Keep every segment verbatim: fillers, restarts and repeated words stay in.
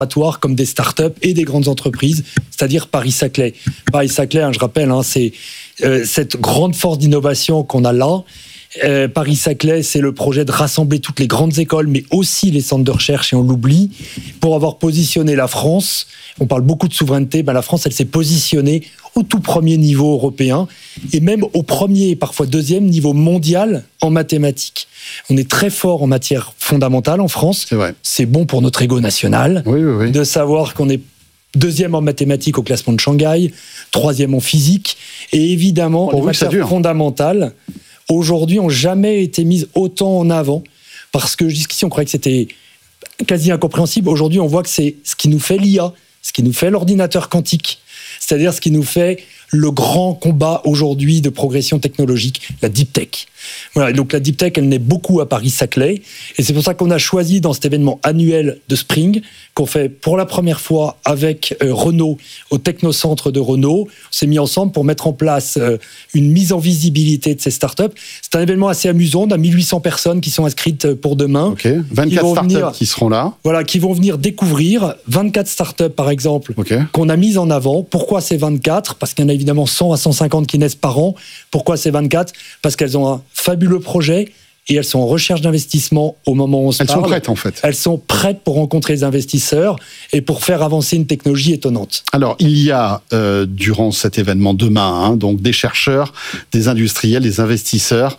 comme des startups et des grandes entreprises, c'est-à-dire Paris-Saclay. Paris-Saclay, hein, je rappelle, hein, c'est euh, cette grande force d'innovation qu'on a là. Euh, Paris-Saclay, c'est le projet de rassembler toutes les grandes écoles, mais aussi les centres de recherche, et on l'oublie, pour avoir positionné la France. On parle beaucoup de souveraineté, ben la France, elle s'est positionnée au tout premier niveau européen, et même au premier, parfois deuxième niveau mondial en mathématiques. On est très fort en matière fondamentale en France. C'est vrai. C'est bon pour notre ego national, oui, oui, oui. de savoir qu'on est deuxième en mathématiques au classement de Shanghai, troisième en physique, et évidemment, pour les matières fondamentales, aujourd'hui, n'ont jamais été mises autant en avant, parce que jusqu'ici, on croyait que c'était quasi incompréhensible. Aujourd'hui, on voit que c'est ce qui nous fait l'I A, ce qui nous fait l'ordinateur quantique, c'est-à-dire ce qui nous fait le grand combat aujourd'hui de progression technologique, la Deep Tech. Voilà, et donc la Deep Tech, elle naît beaucoup à Paris-Saclay, et c'est pour ça qu'on a choisi dans cet événement annuel de Spring, qu'on fait pour la première fois avec euh, Renault, au Technocentre de Renault. On s'est mis ensemble pour mettre en place euh, une mise en visibilité de ces startups. C'est un événement assez amusant, on a mille huit cents personnes qui sont inscrites pour demain. Ok, vingt-quatre qui startups venir, qui seront là. Voilà, qui vont venir découvrir vingt-quatre startups, par exemple, okay. qu'on a mises en avant. Pourquoi ces vingt-quatre ? Parce qu'il y en a évidemment cent à cent cinquante qui naissent par an. Pourquoi ces vingt-quatre ? Parce qu'elles ont un fabuleux projet et elles sont en recherche d'investissement au moment où on se elles parle. Elles sont prêtes, en fait. Elles sont prêtes pour rencontrer les investisseurs et pour faire avancer une technologie étonnante. Alors, il y a, euh, durant cet événement demain, hein, donc des chercheurs, des industriels, des investisseurs.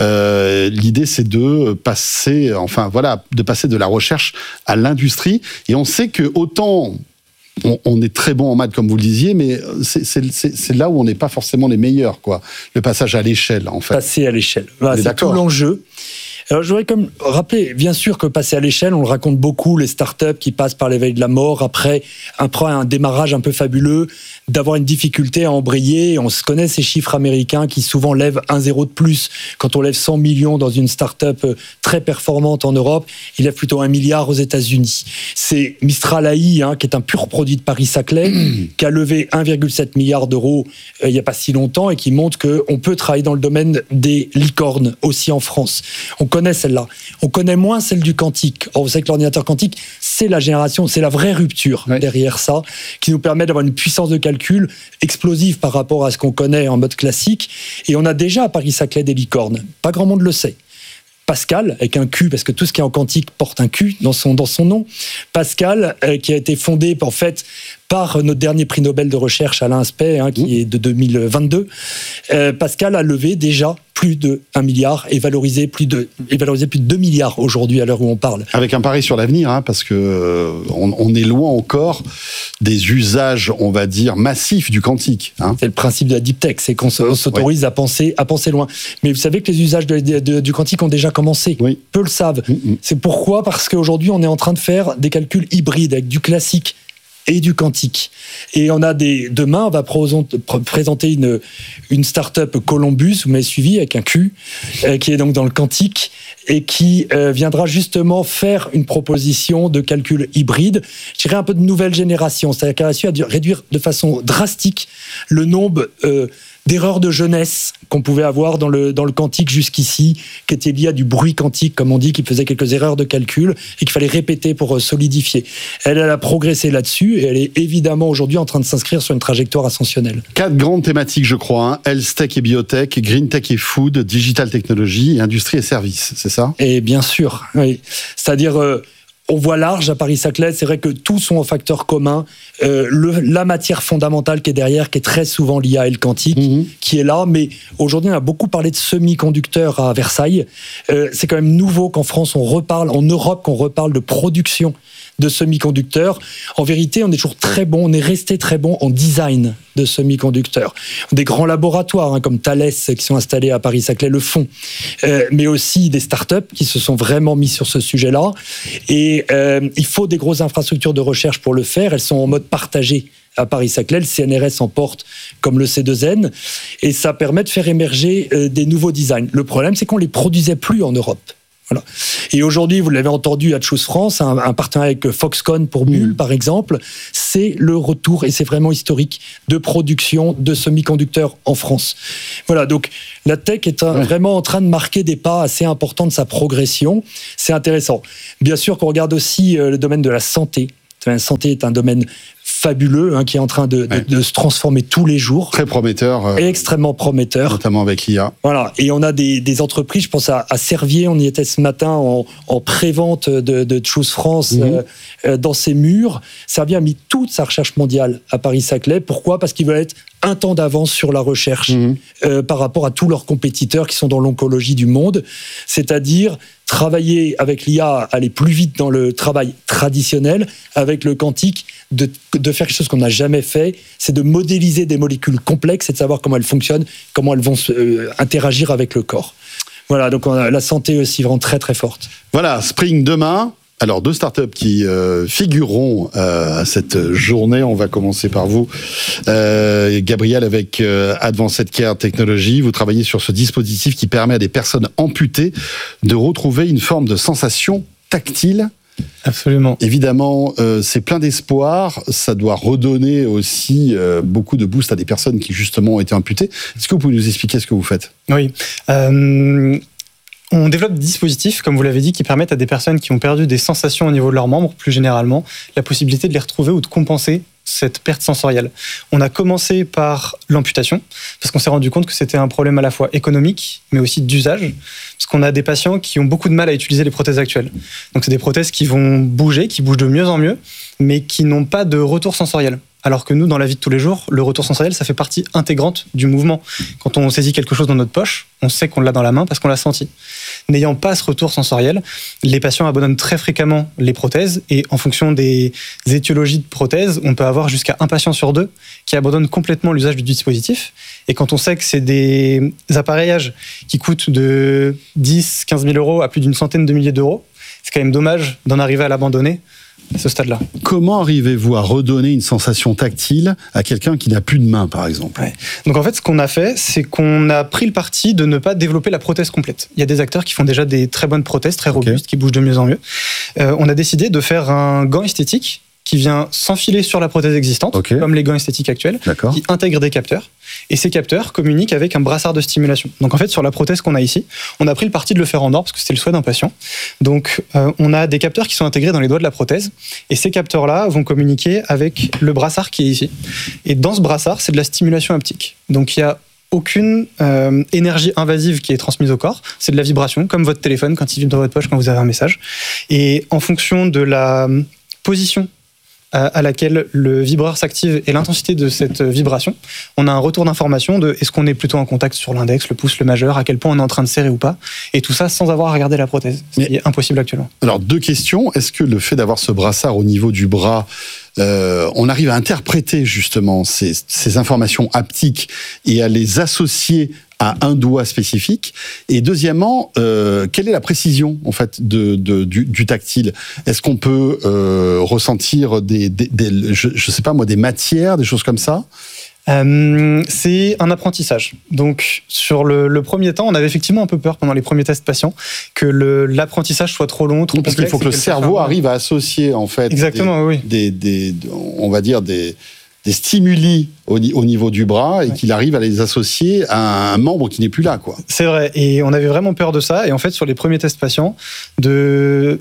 Euh, l'idée, c'est de passer, enfin, voilà, de passer de la recherche à l'industrie. Et on sait que autant... On, on est très bon en maths, comme vous le disiez, mais c'est, c'est, c'est, c'est là où on n'est pas forcément les meilleurs, quoi. Le passage à l'échelle, en fait. Passer à l'échelle. Voilà, c'est d'accord. Tout l'enjeu. Alors, je voudrais comme rappeler, bien sûr que passer à l'échelle, on le raconte beaucoup, les startups qui passent par l'éveil de la mort, après, après un démarrage un peu fabuleux, d'avoir une difficulté à embrayer. On se connaît ces chiffres américains qui souvent lèvent un zéro de plus. Quand on lève cent millions dans une startup très performante en Europe, il lève plutôt un milliard aux États-Unis. C'est Mistral A I, hein, qui est un pur produit de Paris-Saclay, qui a levé un virgule sept milliard d'euros euh, il n'y a pas si longtemps et qui montre qu'on peut travailler dans le domaine des licornes aussi en France. On connaît celle-là. On connaît moins celle du quantique. Or, vous savez que l'ordinateur quantique, c'est la génération, c'est la vraie rupture ouais. derrière ça, qui nous permet d'avoir une puissance de calcul explosive par rapport à ce qu'on connaît en mode classique. Et on a déjà à Paris-Saclay des licornes. Pas grand monde le sait. Pascal, avec un Q, parce que tout ce qui est en quantique porte un Q dans son, dans son nom. Pascal, euh, qui a été fondé, en fait, par notre dernier prix Nobel de recherche, Alain Aspect, hein, qui mmh. est de deux mille vingt-deux. Euh, Pascal a levé déjà plus de un milliard et valorisé plus de, et valorisé plus de deux milliards aujourd'hui à l'heure où on parle. Avec un pari sur l'avenir, hein, parce que euh, on, on est loin encore des usages, on va dire, massifs du quantique. Hein. C'est le principe de la Deep Tech, c'est qu'on s'autorise oui. à penser, à penser loin. Mais vous savez que les usages de, de, de, du quantique ont déjà commencé. Oui. Peu le savent. Mm-hmm. C'est pourquoi, parce qu'aujourd'hui, on est en train de faire des calculs hybrides avec du classique et du quantique. Et on a des... Demain, on va présenter une, une start-up Columbus, vous m'avez suivi, avec un Q, euh, qui est donc dans le quantique, et qui euh, viendra justement faire une proposition de calcul hybride, je dirais un peu de nouvelle génération, c'est-à-dire qu'elle a su réduire de façon drastique le nombre euh, d'erreurs de jeunesse qu'on pouvait avoir dans le, dans le quantique jusqu'ici, qui était lié à du bruit quantique, comme on dit, qui faisait quelques erreurs de calcul et qu'il fallait répéter pour euh, solidifier. Elle, elle a progressé là-dessus et elle est évidemment aujourd'hui en train de s'inscrire sur une trajectoire ascensionnelle. Quatre grandes thématiques, je crois, hein. Health Tech et Biotech, Green Tech et Food, Digital Technology, Industrie et Services, c'est ça ? Et bien sûr, oui. C'est-à-dire... Euh, on voit large à Paris-Saclay, c'est vrai que tous sont en facteur commun. Euh, le, la matière fondamentale qui est derrière, qui est très souvent l'I A et le quantique, mmh. qui est là. Mais aujourd'hui, on a beaucoup parlé de semi-conducteurs à Versailles. Euh, c'est quand même nouveau qu'en France, on reparle, en Europe, qu'on reparle de production de semi-conducteurs. En vérité, on est toujours très bon, on est resté très bon en design de semi-conducteurs. Des grands laboratoires, hein, comme Thales, qui sont installés à Paris-Saclay, le font. Euh, mais aussi des startups qui se sont vraiment mis sur ce sujet-là. Et euh, il faut des grosses infrastructures de recherche pour le faire. Elles sont en mode partagé à Paris-Saclay. Le C N R S en porte comme le C deux N. Et ça permet de faire émerger euh, des nouveaux designs. Le problème, c'est qu'on ne les produisait plus en Europe. Voilà. Et aujourd'hui, vous l'avez entendu à Choose France, un, un partenariat avec Foxconn pour Bull, mmh. par exemple, c'est le retour, et c'est vraiment historique, de production de semi-conducteurs en France. Voilà, donc la tech est un, ouais. vraiment en train de marquer des pas assez importants de sa progression. C'est intéressant. Bien sûr qu'on regarde aussi euh, le domaine de la santé. La santé est un domaine fabuleux, hein, qui est en train de, ouais. de, de se transformer tous les jours. Très prometteur. Euh, extrêmement prometteur. Notamment avec l'I A. Voilà. Et on a des, des entreprises, je pense à, à Servier, on y était ce matin en, en pré-vente de, de Choose France, mmh. euh, euh, dans ses murs. Servier a mis toute sa recherche mondiale à Paris-Saclay. Pourquoi ? Parce qu'ils veulent être un temps d'avance sur la recherche mmh. euh, par rapport à tous leurs compétiteurs qui sont dans l'oncologie du monde. C'est-à-dire travailler avec l'I A, aller plus vite dans le travail traditionnel, avec le quantique, de, de faire quelque chose qu'on n'a jamais fait, c'est de modéliser des molécules complexes et de savoir comment elles fonctionnent, comment elles vont se, euh, interagir avec le corps. Voilà, donc on a la santé aussi vraiment très très forte. Voilà, Spring demain. Alors, deux startups qui euh, figureront euh, à cette journée. On va commencer par vous, euh, Gabriel, avec euh, Advanced Care Technology. Vous travaillez sur ce dispositif qui permet à des personnes amputées de retrouver une forme de sensation tactile. Absolument. Évidemment, euh, c'est plein d'espoir. Ça doit redonner aussi euh, beaucoup de boost à des personnes qui, justement, ont été amputées. Est-ce que vous pouvez nous expliquer ce que vous faites ? Oui. Euh... On développe des dispositifs, comme vous l'avez dit, qui permettent à des personnes qui ont perdu des sensations au niveau de leurs membres, plus généralement, la possibilité de les retrouver ou de compenser cette perte sensorielle. On a commencé par l'amputation, parce qu'on s'est rendu compte que c'était un problème à la fois économique, mais aussi d'usage, parce qu'on a des patients qui ont beaucoup de mal à utiliser les prothèses actuelles. Donc c'est des prothèses qui vont bouger, qui bougent de mieux en mieux, mais qui n'ont pas de retour sensoriel. Alors que nous, dans la vie de tous les jours, le retour sensoriel, ça fait partie intégrante du mouvement. Quand on saisit quelque chose dans notre poche, on sait qu'on l'a dans la main parce qu'on l'a senti. N'ayant pas ce retour sensoriel, les patients abandonnent très fréquemment les prothèses et en fonction des étiologies de prothèses, on peut avoir jusqu'à un patient sur deux qui abandonne complètement l'usage du dispositif. Et quand on sait que c'est des appareillages qui coûtent de dix à quinze mille euros à plus d'une centaine de milliers d'euros, c'est quand même dommage d'en arriver à l'abandonner à ce stade-là. Comment arrivez-vous à redonner une sensation tactile à quelqu'un qui n'a plus de main, par exemple ? Ouais. Donc en fait, ce qu'on a fait, c'est qu'on a pris le parti de ne pas développer la prothèse complète. Il y a des acteurs qui font déjà des très bonnes prothèses, très robustes, okay. qui bougent de mieux en mieux. Euh, on a décidé de faire un gant esthétique qui vient s'enfiler sur la prothèse existante, okay. comme les gants esthétiques actuels, D'accord. qui intègrent des capteurs. Et ces capteurs communiquent avec un brassard de stimulation. Donc en fait, sur la prothèse qu'on a ici, on a pris le parti de le faire en or, parce que c'était le souhait d'un patient. Donc euh, on a des capteurs qui sont intégrés dans les doigts de la prothèse, et ces capteurs-là vont communiquer avec le brassard qui est ici. Et dans ce brassard, c'est de la stimulation haptique. Donc il y a aucune euh, énergie invasive qui est transmise au corps, c'est de la vibration, comme votre téléphone quand il vibre dans votre poche quand vous avez un message. Et en fonction de la position à laquelle le vibreur s'active et l'intensité de cette vibration, on a un retour d'information de est-ce qu'on est plutôt en contact sur l'index, le pouce, le majeur, à quel point on est en train de serrer ou pas, et tout ça sans avoir à regarder la prothèse, ce qui est impossible actuellement. Alors, deux questions. Est-ce que le fait d'avoir ce brassard au niveau du bras, euh, on arrive à interpréter justement ces, ces informations haptiques et à les associer à un doigt spécifique? Et deuxièmement, euh, quelle est la précision en fait de, de du, du tactile? Est-ce qu'on peut euh, ressentir des, des, des je, je sais pas moi, des matières, des choses comme ça? Euh, c'est un apprentissage. Donc, sur le, le premier temps, on avait effectivement un peu peur pendant les premiers tests patients que le, l'apprentissage soit trop long, trop Parce complexe. Parce qu'il faut que le cerveau arrive à associer en fait. Exactement, des, oui. Des, des, des, on va dire des des stimuli au, au niveau du bras et ouais. qu'il arrive à les associer à un membre qui n'est plus là, quoi. C'est vrai. Et on avait vraiment peur de ça. Et en fait, sur les premiers tests patients, de...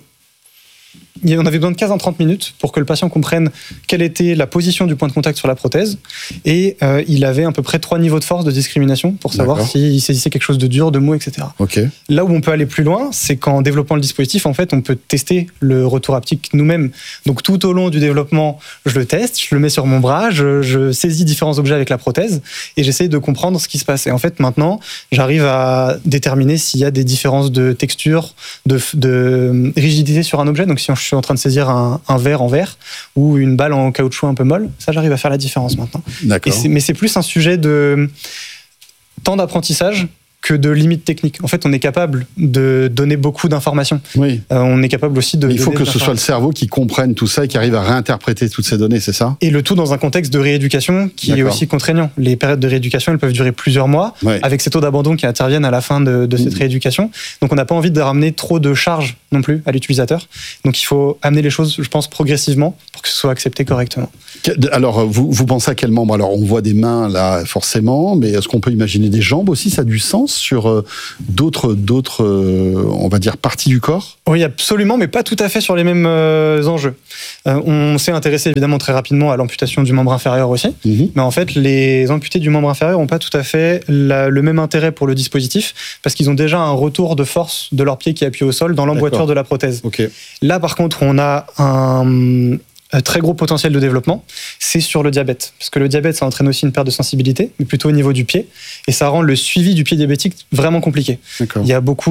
on avait besoin de quinze à trente minutes pour que le patient comprenne quelle était la position du point de contact sur la prothèse. Et euh, il avait à peu près trois niveaux de force de discrimination pour savoir D'accord. s'il saisissait quelque chose de dur, de mou, et cetera. Okay. Là où on peut aller plus loin, c'est qu'en développant le dispositif, en fait, on peut tester le retour haptique nous-mêmes. Donc tout au long du développement, je le teste, je le mets sur mon bras, je, je saisis différents objets avec la prothèse et j'essaye de comprendre ce qui se passe. Et en fait, maintenant, j'arrive à déterminer s'il y a des différences de texture, de, de rigidité sur un objet. Donc si je suis en train de saisir un, un verre en verre ou une balle en caoutchouc un peu molle, ça j'arrive à faire la différence maintenant. D'accord. Et c'est, mais c'est plus un sujet de temps d'apprentissage que de limites techniques. En fait, on est capable de donner beaucoup d'informations. Oui. Euh, on est capable aussi de... Il faut que ce soit le cerveau qui comprenne tout ça et qui arrive à réinterpréter toutes ces données, c'est ça ? Et le tout dans un contexte de rééducation qui D'accord. est aussi contraignant. Les périodes de rééducation, elles peuvent durer plusieurs mois, ouais. avec ces taux d'abandon qui interviennent à la fin de, de cette mmh. rééducation. Donc on n'a pas envie de ramener trop de charge non plus à l'utilisateur. Donc il faut amener les choses, je pense, progressivement pour que ce soit accepté correctement. Alors, vous, vous pensez à quel membre ? Alors, on voit des mains, là, forcément, mais est-ce qu'on peut imaginer des jambes aussi ? Ça a du sens ? sur euh, d'autres, d'autres euh, on va dire, parties du corps ? Oui, absolument, mais pas tout à fait sur les mêmes euh, enjeux. Euh, on s'est intéressé évidemment très rapidement à l'amputation du membre inférieur aussi, mmh. mais en fait, les amputés du membre inférieur n'ont pas tout à fait la, le même intérêt pour le dispositif, parce qu'ils ont déjà un retour de force de leur pied qui appuie au sol dans l'emboîture D'accord. de la prothèse. Okay. Là, par contre, on a un... Un très gros potentiel de développement, c'est sur le diabète. Parce que le diabète, ça entraîne aussi une perte de sensibilité, mais plutôt au niveau du pied. Et ça rend le suivi du pied diabétique vraiment compliqué. D'accord. Il y a beaucoup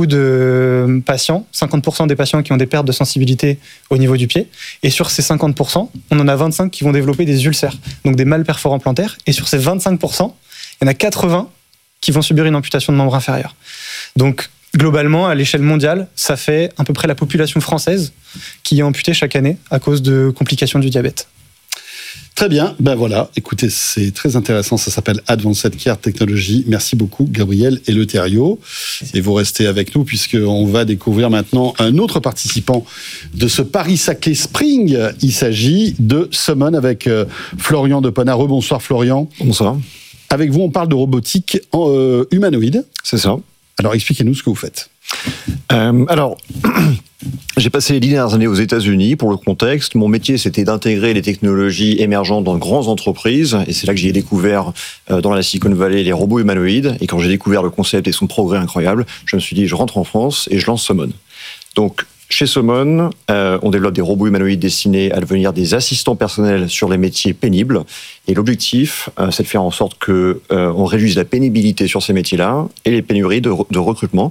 de patients, cinquante pour cent des patients qui ont des pertes de sensibilité au niveau du pied. Et sur ces cinquante pour cent, on en a vingt-cinq qui vont développer des ulcères, donc des malperforants plantaires. Et sur ces vingt-cinq pour cent, il y en a quatre-vingts qui vont subir une amputation de membre inférieur. Donc, globalement, à l'échelle mondiale, ça fait à peu près la population française qui est amputée chaque année à cause de complications du diabète. Très bien, ben voilà, écoutez, c'est très intéressant, ça s'appelle Advanced Care Technology. Merci beaucoup Gabriel Eleuthériot. Et vous restez avec nous puisqu'on va découvrir maintenant un autre participant de ce Paris-Saclay Spring. Il s'agit de Summon avec Florian de Ponareux. Bonsoir Florian. Bonsoir. Avec vous, on parle de robotique en, euh, humanoïde. C'est ça. Alors, expliquez-nous ce que vous faites. Euh, alors, j'ai passé les dix dernières années aux États-Unis. Pour le contexte, mon métier, c'était d'intégrer les technologies émergentes dans de grandes entreprises. Et c'est là que j'ai découvert, euh, dans la Silicon Valley, les robots humanoïdes. Et quand j'ai découvert le concept et son progrès incroyable, je me suis dit, je rentre en France et je lance Summon. Donc, chez Summon, euh, on développe des robots humanoïdes destinés à devenir des assistants personnels sur les métiers pénibles. Et l'objectif, euh, c'est de faire en sorte que euh, on réduise la pénibilité sur ces métiers-là et les pénuries de, de recrutement.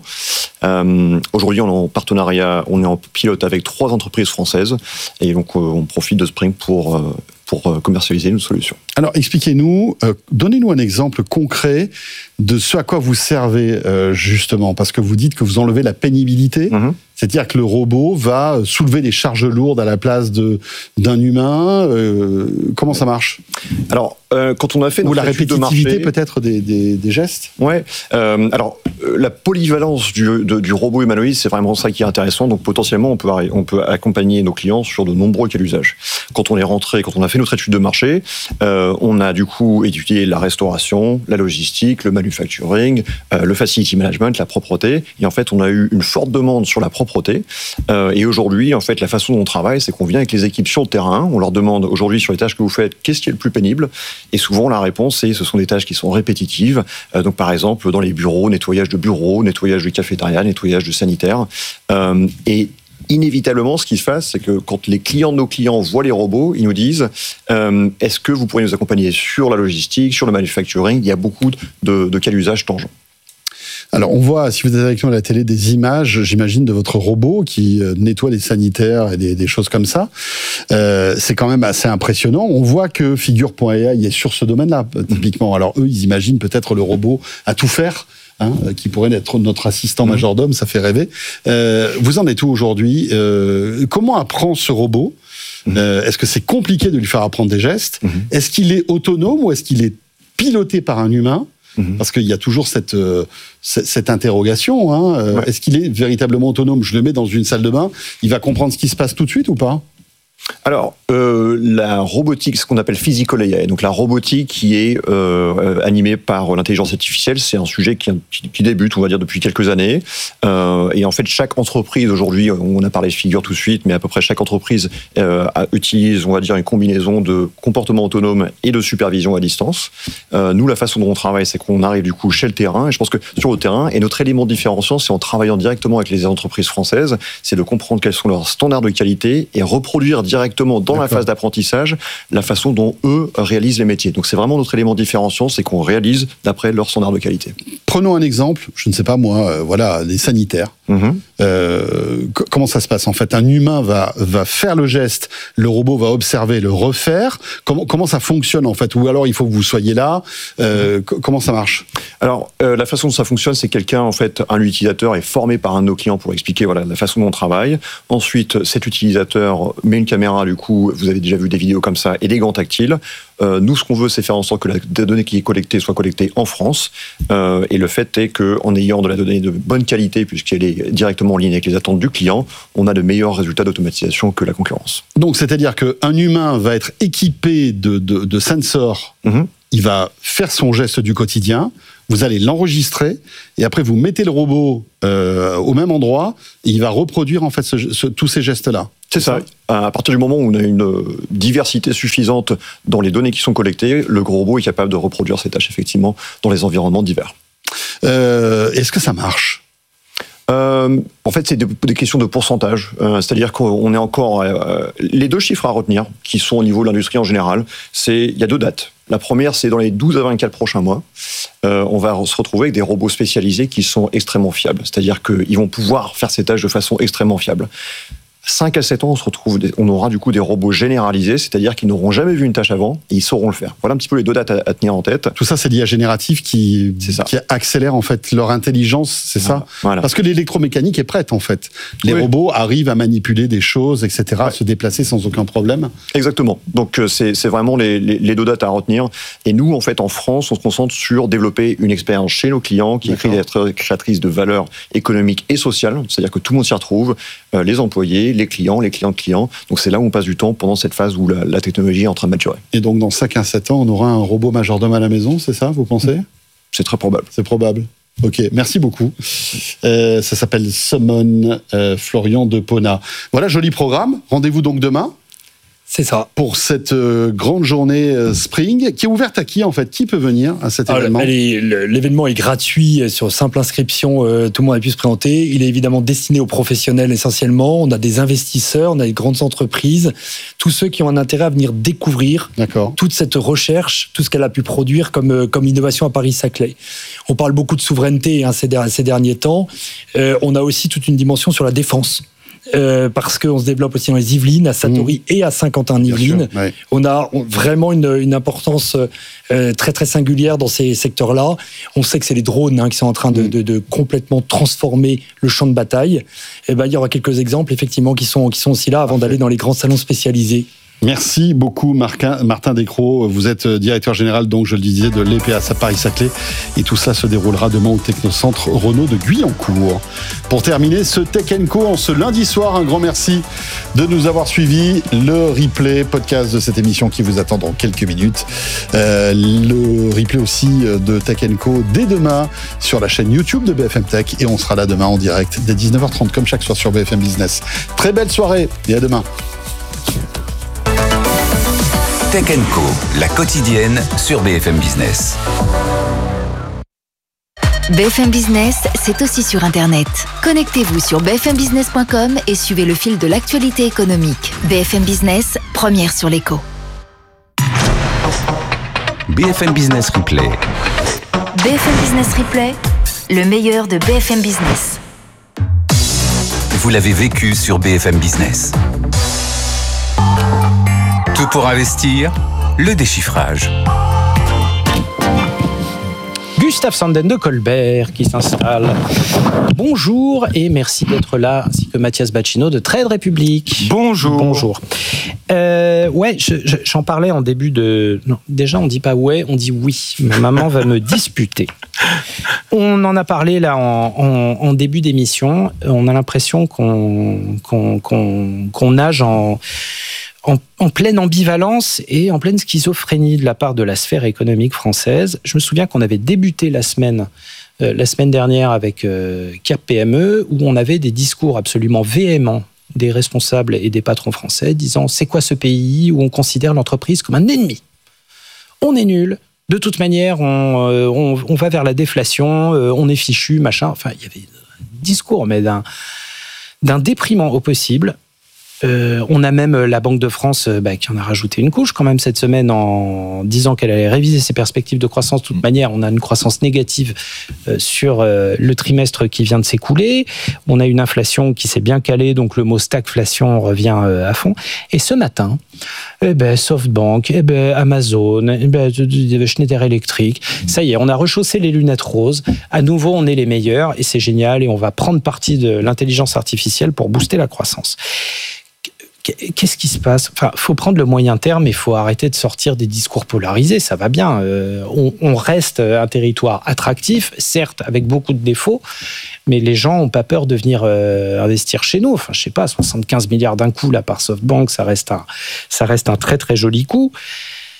Euh, aujourd'hui, on est en partenariat, on est en pilote avec trois entreprises françaises. Et donc, euh, on profite de Spring pour... Euh, pour commercialiser une solution. Alors, expliquez-nous, euh, donnez-nous un exemple concret de ce à quoi vous servez, euh, justement, parce que vous dites que vous enlevez la pénibilité, mmh. c'est-à-dire que le robot va soulever des charges lourdes à la place de, d'un humain. Euh, comment ça marche ? Alors, euh, quand on a fait Ou notre la étude de répétitivité marché, peut-être des, des, des gestes ? Ouais. Euh, alors, euh, la polyvalence du, de, du robot humanoïde, c'est vraiment ça qui est intéressant. Donc, potentiellement, on peut, on peut accompagner nos clients sur de nombreux cas d'usage. Quand on est rentré, quand on a fait notre étude de marché, euh, on a du coup étudié la restauration, la logistique, le manufacturing, euh, le facility management, la propreté. Et en fait, on a eu une forte demande sur la propreté. Euh, et aujourd'hui, en fait, la façon dont on travaille, c'est qu'on vient avec les équipes sur le terrain. On leur demande aujourd'hui sur les tâches que vous faites, qu'est-ce qui est le plus pénible ? Et souvent, la réponse, c'est ce sont des tâches qui sont répétitives. Euh, donc, par exemple, dans les bureaux, nettoyage de bureaux, nettoyage de cafétéria, nettoyage de sanitaire. Euh, et inévitablement, ce qui se passe, c'est que quand les clients de nos clients voient les robots, ils nous disent euh, « Est-ce que vous pourriez nous accompagner sur la logistique, sur le manufacturing ?» Il y a beaucoup de, de cas d'usage tangents. Alors, on voit, si vous êtes avec nous à la télé, des images, j'imagine, de votre robot qui nettoie les sanitaires et des, des choses comme ça. Euh, c'est quand même assez impressionnant. On voit que Figure point A I est sur ce domaine-là, typiquement. Alors, eux, ils imaginent peut-être le robot à tout faire, hein, qui pourrait être notre assistant majordome, ça fait rêver. Euh, vous en êtes où aujourd'hui ? euh, Comment apprend ce robot ? euh, Est-ce que c'est compliqué de lui faire apprendre des gestes ? Est-ce qu'il est autonome ou est-ce qu'il est piloté par un humain ? Parce qu'il y a toujours cette, euh, cette interrogation. Hein. Euh, ouais. Est-ce qu'il est véritablement autonome ? Je le mets dans une salle de bain, il va comprendre ce qui se passe tout de suite ou pas ? Alors, euh, la robotique, ce qu'on appelle physical A I, donc la robotique qui est euh, animée par l'intelligence artificielle, c'est un sujet qui, qui débute, on va dire, depuis quelques années. Euh, et en fait, chaque entreprise aujourd'hui, on a parlé de Figure tout de suite, mais à peu près chaque entreprise euh, utilise, on va dire, une combinaison de comportement autonome et de supervision à distance. Euh, nous, la façon dont on travaille, c'est qu'on arrive du coup chez le terrain, et je pense que sur le terrain, et notre élément différenciant, c'est en travaillant directement avec les entreprises françaises, c'est de comprendre quels sont leurs standards de qualité et reproduire directement dans D'accord. la phase d'apprentissage la façon dont eux réalisent les métiers. Donc c'est vraiment notre élément différenciant, c'est qu'on réalise d'après leurs standards de qualité. Prenons un exemple, je ne sais pas moi, euh, voilà, les sanitaires. Mmh. Euh, c- comment ça se passe en fait ? Un humain va, va faire le geste, le robot va observer, le refaire. Comment, comment ça fonctionne en fait ? Ou alors il faut que vous soyez là. Euh, mmh. c- comment ça marche ? Alors euh, la façon dont ça fonctionne, c'est quelqu'un en fait, un utilisateur est formé par un de nos clients pour expliquer voilà la façon dont on travaille. Ensuite, cet utilisateur met une caméra, du coup, vous avez déjà vu des vidéos comme ça et des gants tactiles. Euh, nous, ce qu'on veut, c'est faire en sorte que la donnée qui est collectée soit collectée en France. Euh, et le fait est qu'en ayant de la donnée de bonne qualité, puisqu'elle est directement en ligne avec les attentes du client, on a de meilleurs résultats d'automatisation que la concurrence. Donc, c'est-à-dire qu'un humain va être équipé de, de, de sensors. Mm-hmm. Il va faire son geste du quotidien. vous allez l'enregistrer et après vous mettez le robot euh, au même endroit et il va reproduire en fait ce, ce, tous ces gestes-là. C'est ça. À partir du moment où on a une diversité suffisante dans les données qui sont collectées, le robot est capable de reproduire ces tâches effectivement dans les environnements divers. Euh, est-ce que ça marche ? Euh, en fait, c'est des, des questions de pourcentage. Euh, c'est-à-dire qu'on est encore... Euh, les deux chiffres à retenir, qui sont au niveau de l'industrie en général, c'est il y a deux dates. La première, c'est dans les douze à vingt-quatre prochains mois. Euh, on va se retrouver avec des robots spécialisés qui sont extrêmement fiables. C'est-à-dire qu'ils vont pouvoir faire ces tâches de façon extrêmement fiable. cinq à sept ans, on se retrouve, on aura du coup des robots généralisés, c'est-à-dire qu'ils n'auront jamais vu une tâche avant et ils sauront le faire. Voilà un petit peu les deux dates à, à tenir en tête. Tout ça, c'est l'I A générative qui, qui accélère en fait leur intelligence, c'est voilà. ça voilà. Parce que l'électromécanique est prête en fait. Les oui. robots arrivent à manipuler des choses, et cetera, ouais. à se déplacer sans aucun problème. Exactement. Donc c'est, c'est vraiment les, les, les deux dates à retenir. Et nous, en fait, en France, on se concentre sur développer une expérience chez nos clients qui D'accord. est créatrice de valeur économique et sociale. C'est-à-dire que tout le monde s'y retrouve, euh, les employés, les clients, les clients de clients. Donc c'est là où on passe du temps pendant cette phase où la, la technologie est en train de maturer. Et donc dans cinq à sept ans, on aura un robot majordome à la maison, c'est ça, vous pensez ? C'est très probable. C'est probable. Ok, merci beaucoup. Euh, ça s'appelle Summon, euh, Florian Depona. Voilà, joli programme. Rendez-vous donc demain. C'est ça. Pour cette euh, grande journée euh, Spring, qui est ouverte à qui en fait ? Qui peut venir à cet Alors, événement ? est, L'événement est gratuit sur simple inscription, euh, tout le monde a pu se présenter. Il est évidemment destiné aux professionnels essentiellement. On a des investisseurs, on a des grandes entreprises, tous ceux qui ont un intérêt à venir découvrir D'accord. toute cette recherche, tout ce qu'elle a pu produire comme, comme innovation à Paris-Saclay. On parle beaucoup de souveraineté hein, ces, ces derniers temps. Euh, on a aussi toute une dimension sur la défense. Euh, parce qu'on se développe aussi dans les Yvelines, à Satory mmh. et à Saint-Quentin-en-Yvelines. Ouais. On a vraiment une, une importance euh, très très singulière dans ces secteurs-là. On sait que c'est les drones hein, qui sont en train de, mmh. de, de complètement transformer le champ de bataille. Et ben, il y aura quelques exemples effectivement qui sont, qui sont aussi là avant Parfait. D'aller dans les grands salons spécialisés. Merci beaucoup Martin, Martin Descrocs. Vous êtes directeur général, donc je le disais, de l'E P A à Paris-Saclay. Et tout ça se déroulera demain au Technocentre Renault de Guyancourt. Pour terminer ce Tech and Co en ce lundi soir, un grand merci de nous avoir suivis. Le replay podcast de cette émission qui vous attend dans quelques minutes. Euh, le replay aussi de Tech and Co dès demain sur la chaîne YouTube de B F M Tech. Et on sera là demain en direct dès dix-neuf heures trente comme chaque soir sur B F M Business. Très belle soirée et à demain. Tech and Co, la quotidienne sur B F M Business. B F M Business, c'est aussi sur Internet. Connectez-vous sur b f m business point com et suivez le fil de l'actualité économique. B F M Business, première sur l'écho. B F M Business Replay. B F M Business Replay, le meilleur de B F M Business. Vous l'avez vécu sur B F M Business. Tout pour investir, le déchiffrage. Gustave Sanden de Colbert qui s'installe. Bonjour et merci d'être là, ainsi que Mathias Bacchino de Trade Republic. Bonjour. Bonjour. Euh, ouais, je, je, j'en parlais en début de... Non, déjà, on dit pas ouais, on dit oui. Ma maman va me disputer. On en a parlé là en, en, en début d'émission. On a l'impression qu'on, qu'on, qu'on, qu'on nage en... En, en pleine ambivalence et en pleine schizophrénie de la part de la sphère économique française. Je me souviens qu'on avait débuté la semaine, euh, la semaine dernière avec euh, Cap P M E, où on avait des discours absolument véhéments des responsables et des patrons français disant « c'est quoi ce pays où on considère l'entreprise comme un ennemi ? On est nul, de toute manière, on, euh, on, on va vers la déflation, euh, on est fichu, machin. » Enfin, il y avait un discours, mais d'un, d'un déprimant au possible. Euh, on a même la Banque de France euh, bah, qui en a rajouté une couche quand même cette semaine en disant qu'elle allait réviser ses perspectives de croissance. De toute manière, on a une croissance négative euh, sur euh, le trimestre qui vient de s'écouler. On a une inflation qui s'est bien calée, donc le mot stagflation revient euh, à fond. Et ce matin, eh ben, SoftBank, eh ben, Amazon, eh ben, Schneider Electric, ça y est, on a rechaussé les lunettes roses. À nouveau, on est les meilleurs et c'est génial et on va prendre parti de l'intelligence artificielle pour booster la croissance. Qu'est-ce qui se passe ? Enfin, faut prendre le moyen terme et faut arrêter de sortir des discours polarisés. Ça va bien. Euh, on, on reste un territoire attractif, certes avec beaucoup de défauts, mais les gens ont pas peur de venir euh, investir chez nous. Enfin, je sais pas, soixante-quinze milliards d'un coup là par SoftBank, ça reste un, ça reste un très très joli coup.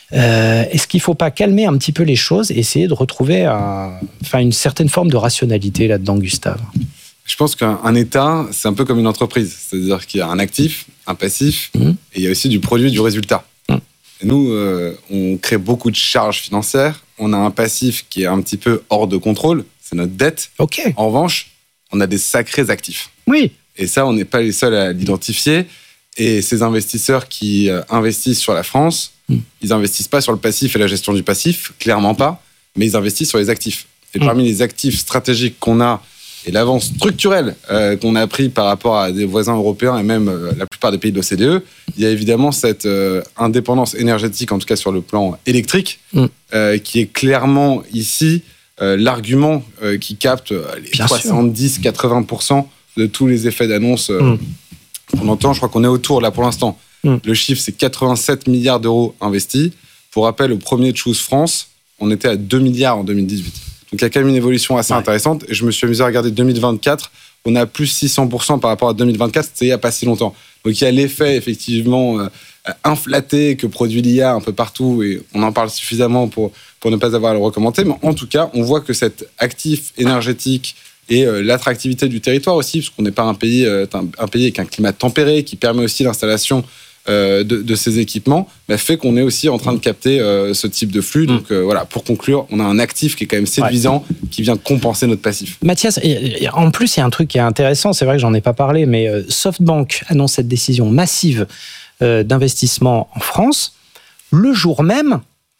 Euh, est-ce qu'il ne faut pas calmer un petit peu les choses et essayer de retrouver un, enfin, une certaine forme de rationalité là-dedans, Gustave ? Je pense qu'un un État, c'est un peu comme une entreprise. C'est-à-dire qu'il y a un actif, un passif, mmh. et il y a aussi du produit, du résultat. Mmh. Et nous, euh, on crée beaucoup de charges financières. On a un passif qui est un petit peu hors de contrôle. C'est notre dette. Okay. En revanche, on a des sacrés actifs. Oui. Et ça, on n'est pas les seuls à l'identifier. Et ces investisseurs qui euh, investissent sur la France, mmh. ils investissent pas sur le passif et la gestion du passif, clairement pas, mais ils investissent sur les actifs. Et mmh. parmi les actifs stratégiques qu'on a, et l'avance structurelle euh, qu'on a pris par rapport à des voisins européens et même euh, la plupart des pays de l'O C D E, il y a évidemment cette euh, indépendance énergétique, en tout cas sur le plan électrique, mmh. euh, qui est clairement ici euh, l'argument euh, qui capte les soixante-dix à quatre-vingts pour cent de tous les effets d'annonce euh, mmh. qu'on entend. Je crois qu'on est autour, là pour l'instant. Mmh. Le chiffre, c'est quatre-vingt-sept milliards d'euros investis. Pour rappel, au premier Choose France, on était à deux milliards en deux mille dix-huit. Donc il y a quand même une évolution assez ouais. intéressante. Et je me suis amusé à regarder deux mille vingt-quatre. On a plus six cents pour cent par rapport à deux mille vingt-quatre. C'était il n'y a pas si longtemps. Donc il y a l'effet effectivement euh, inflaté que produit l'I A un peu partout. Et on en parle suffisamment pour, pour ne pas avoir à le recommander. Mais en tout cas, on voit que cet actif énergétique et euh, l'attractivité du territoire aussi, parce qu'on n'est pas un pays, euh, un, un pays avec un climat tempéré qui permet aussi l'installation Euh, de, de ces équipements, bah, fait qu'on est aussi en train de capter euh, ce type de flux. Donc euh, voilà, pour conclure, on a un actif qui est quand même séduisant, ouais. qui vient compenser notre passif. Mathias, en plus, il y a un truc qui est intéressant, c'est vrai que j'en ai pas parlé, mais euh, SoftBank annonce cette décision massive euh, d'investissement en France, le jour même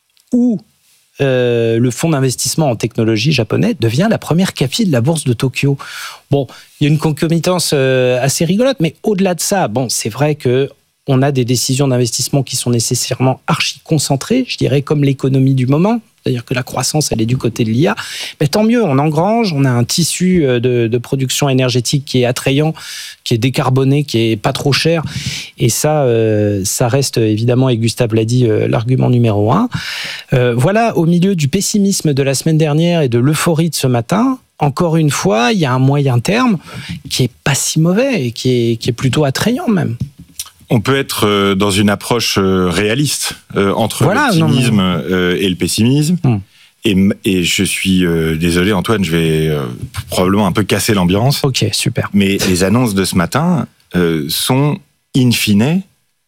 où euh, le fonds d'investissement en technologie japonais devient la première capi de la bourse de Tokyo. Bon, il y a une concomitance euh, assez rigolote, mais au-delà de ça, bon, c'est vrai que on a des décisions d'investissement qui sont nécessairement archi-concentrées, je dirais comme l'économie du moment, c'est-à-dire que la croissance, elle est du côté de l'I A. Mais tant mieux, on engrange, on a un tissu de, de production énergétique qui est attrayant, qui est décarboné, qui est pas trop cher. Et ça, euh, ça reste évidemment, et Gustave l'a dit, euh, l'argument numéro un. Euh, voilà, au milieu du pessimisme de la semaine dernière et de l'euphorie de ce matin, encore une fois, il y a un moyen terme qui est pas si mauvais et qui est, qui est plutôt attrayant même. On peut être dans une approche réaliste euh, entre voilà, l'optimisme non, mais... euh, et le pessimisme. Hum. Et, et je suis euh, désolé, Antoine, je vais euh, probablement un peu casser l'ambiance. Ok, super. Mais les annonces de ce matin euh, sont, in fine,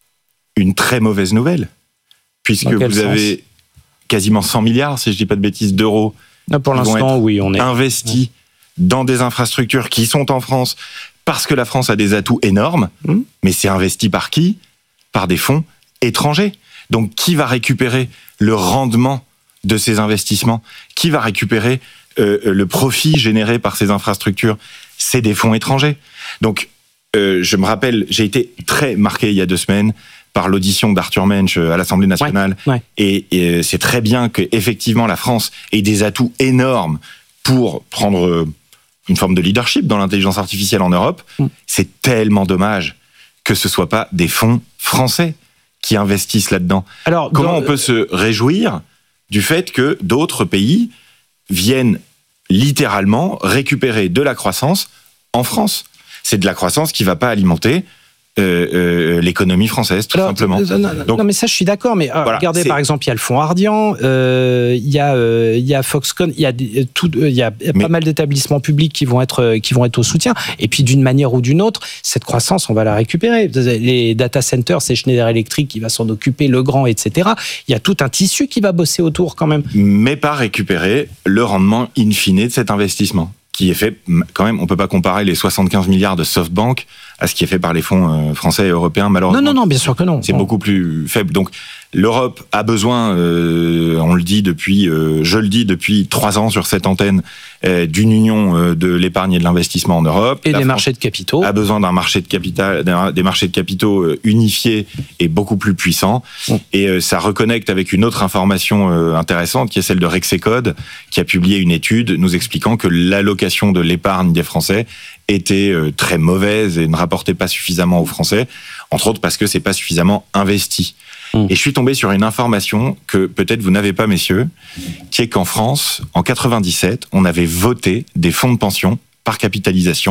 une très mauvaise nouvelle. Puisque vous sens? avez quasiment cent milliards, si je ne dis pas de bêtises, d'euros Là, pour l'instant, oui, on est investis ouais. dans des infrastructures qui sont en France. Parce que la France a des atouts énormes, mmh. mais c'est investi par qui ? Par des fonds étrangers. Donc, qui va récupérer le rendement de ces investissements ? Qui va récupérer euh, le profit généré par ces infrastructures ? C'est des fonds étrangers. Donc, euh, je me rappelle, j'ai été très marqué il y a deux semaines par l'audition d'Arthur Mensch à l'Assemblée nationale. Ouais, ouais. Et, et c'est très bien qu'effectivement, la France ait des atouts énormes pour prendre une forme de leadership dans l'intelligence artificielle en Europe. Mm. C'est tellement dommage que ce ne soient pas des fonds français qui investissent là-dedans. Alors, comment dans... on peut se réjouir du fait que d'autres pays viennent littéralement récupérer de la croissance en France ? C'est de la croissance qui ne va pas alimenter Euh, euh, l'économie française, tout Alors, simplement. Euh, non, Donc, non, mais ça, je suis d'accord. Mais euh, voilà, regardez, c'est... par exemple, il y a le fonds Ardian, euh, il y a, euh, il y a Foxconn, il y a, des, tout, il y a mais... pas mal d'établissements publics qui vont être, qui vont être au soutien. Et puis, d'une manière ou d'une autre, cette croissance, on va la récupérer. Les data centers, c'est Schneider Electric qui va s'en occuper, Legrand, et cetera. Il y a tout un tissu qui va bosser autour, quand même. Mais pas récupérer le rendement in fine de cet investissement, qui est fait, quand même, on ne peut pas comparer les soixante-quinze milliards de SoftBank à ce qui est fait par les fonds français et européens, malheureusement. Non, non, non, bien sûr que non. C'est non. beaucoup plus faible. Donc, l'Europe a besoin, euh, on le dit depuis, euh, je le dis depuis trois ans sur cette antenne, euh, d'une union euh, de l'épargne et de l'investissement en Europe. Et La des France marchés de capitaux. A besoin d'un marché de capital, des marchés de capitaux euh, unifiés et beaucoup plus puissants. Mmh. Et euh, ça reconnecte avec une autre information euh, intéressante, qui est celle de Rexecode, qui a publié une étude nous expliquant que l'allocation de l'épargne des Français était euh, très mauvaise et ne rapportait pas suffisamment aux Français, entre autres parce que c'est pas suffisamment investi. Mmh. Et je suis tombé sur une information que peut-être vous n'avez pas, messieurs, qui est qu'en France, en quatre-vingt-dix-sept, on avait voté des fonds de pension par capitalisation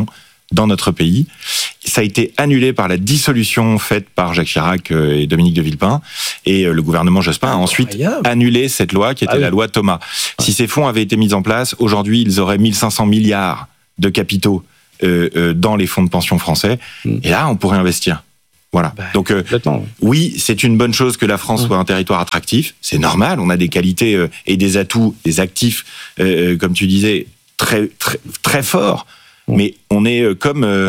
dans notre pays. Ça a été annulé par la dissolution faite par Jacques Chirac et Dominique de Villepin. Et le gouvernement Jospin a ensuite Incroyable. annulé cette loi qui était ah oui. la loi Thomas. Si ces fonds avaient été mis en place, aujourd'hui, ils auraient mille cinq cents milliards de capitaux euh, euh, dans les fonds de pension français. Mmh. Et là, on pourrait investir. Voilà. Bah, Donc, euh, oui, c'est une bonne chose que la France mmh. soit un territoire attractif. C'est normal. On a des qualités euh, et des atouts, des actifs, euh, comme tu disais, très, très, très forts. Mmh. Mais on est euh, comme... Euh,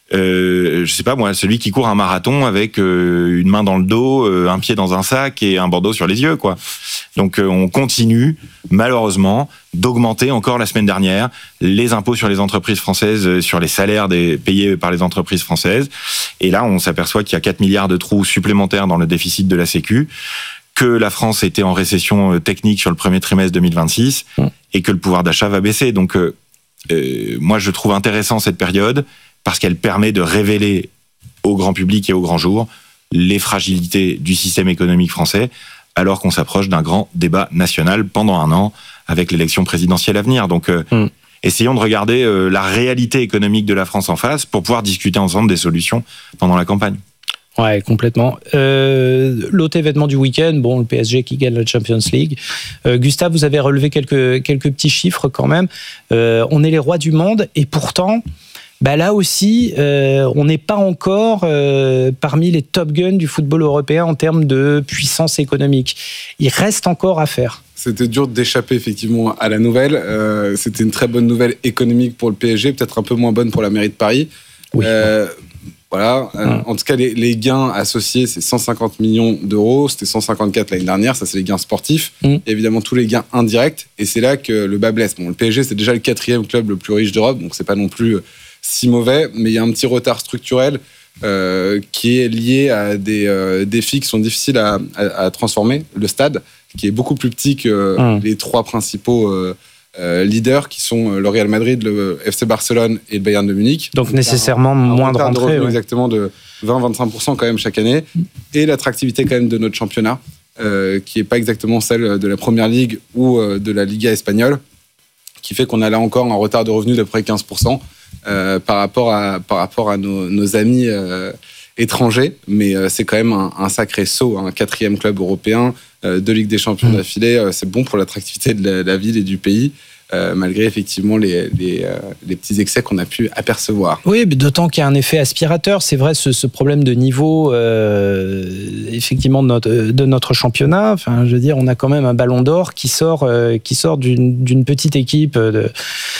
Euh, je sais pas moi, celui qui court un marathon avec euh, une main dans le dos, euh, un pied dans un sac et un bandeau sur les yeux, quoi. Donc euh, on continue, malheureusement, d'augmenter encore la semaine dernière les impôts sur les entreprises françaises, euh, sur les salaires des, payés par les entreprises françaises. Et là, on s'aperçoit qu'il y a quatre milliards de trous supplémentaires dans le déficit de la Sécu, que la France était en récession technique sur le premier trimestre deux mille vingt-six et que le pouvoir d'achat va baisser. Donc euh, euh, moi, je trouve intéressant cette période, parce qu'elle permet de révéler au grand public et au grand jour les fragilités du système économique français, alors qu'on s'approche d'un grand débat national pendant un an avec l'élection présidentielle à venir. Donc, euh, mmh. essayons de regarder euh, la réalité économique de la France en face pour pouvoir discuter ensemble des solutions pendant la campagne. Ouais, complètement. Euh, l'autre événement du week-end, bon, le P S G qui gagne la Champions League. Euh, Gustave, vous avez relevé quelques, quelques petits chiffres quand même. Euh, on est les rois du monde et pourtant... Bah là aussi, euh, on n'est pas encore euh, parmi les top guns du football européen en termes de puissance économique. Il reste encore à faire. C'était dur d'échapper effectivement à la nouvelle. Euh, c'était une très bonne nouvelle économique pour le P S G, peut-être un peu moins bonne pour la mairie de Paris. Oui. Euh, voilà. Hum. Euh, en tout cas, les, les gains associés, c'est cent cinquante millions d'euros. C'était cent cinquante-quatre l'année dernière. Ça, c'est les gains sportifs. Hum. Et évidemment, tous les gains indirects. Et c'est là que le bas blesse. Bon, le P S G, c'est déjà le quatrième club le plus riche d'Europe, donc c'est pas non plus si mauvais, mais il y a un petit retard structurel euh, qui est lié à des euh, défis qui sont difficiles à, à, à transformer. Le stade, qui est beaucoup plus petit que mmh. les trois principaux euh, euh, leaders, qui sont le Real Madrid, le F C Barcelone et le Bayern de Munich. Donc, Donc nécessairement un, un moins de rentrée. De ouais. Exactement de vingt à vingt-cinq pour cent quand même chaque année. Et l'attractivité quand même de notre championnat, euh, qui n'est pas exactement celle de la Première Ligue ou euh, de la Liga espagnole, qui fait qu'on a là encore un retard de revenus d'à peu près quinze pour cent. Euh, par rapport à, par rapport à nos, nos amis euh, étrangers, mais euh, c'est quand même un, un sacré saut, un quatrième club européen, euh, deux Ligues des Champions mmh. d'affilée, euh, c'est bon pour l'attractivité de la, la ville et du pays, euh, malgré effectivement les, les, euh, les petits excès qu'on a pu apercevoir. Oui, mais d'autant qu'il y a un effet aspirateur, c'est vrai, ce, ce problème de niveau, euh, effectivement, de notre, de notre championnat. Enfin, je veux dire, on a quand même un ballon d'or qui sort, euh, qui sort d'une, d'une petite équipe de,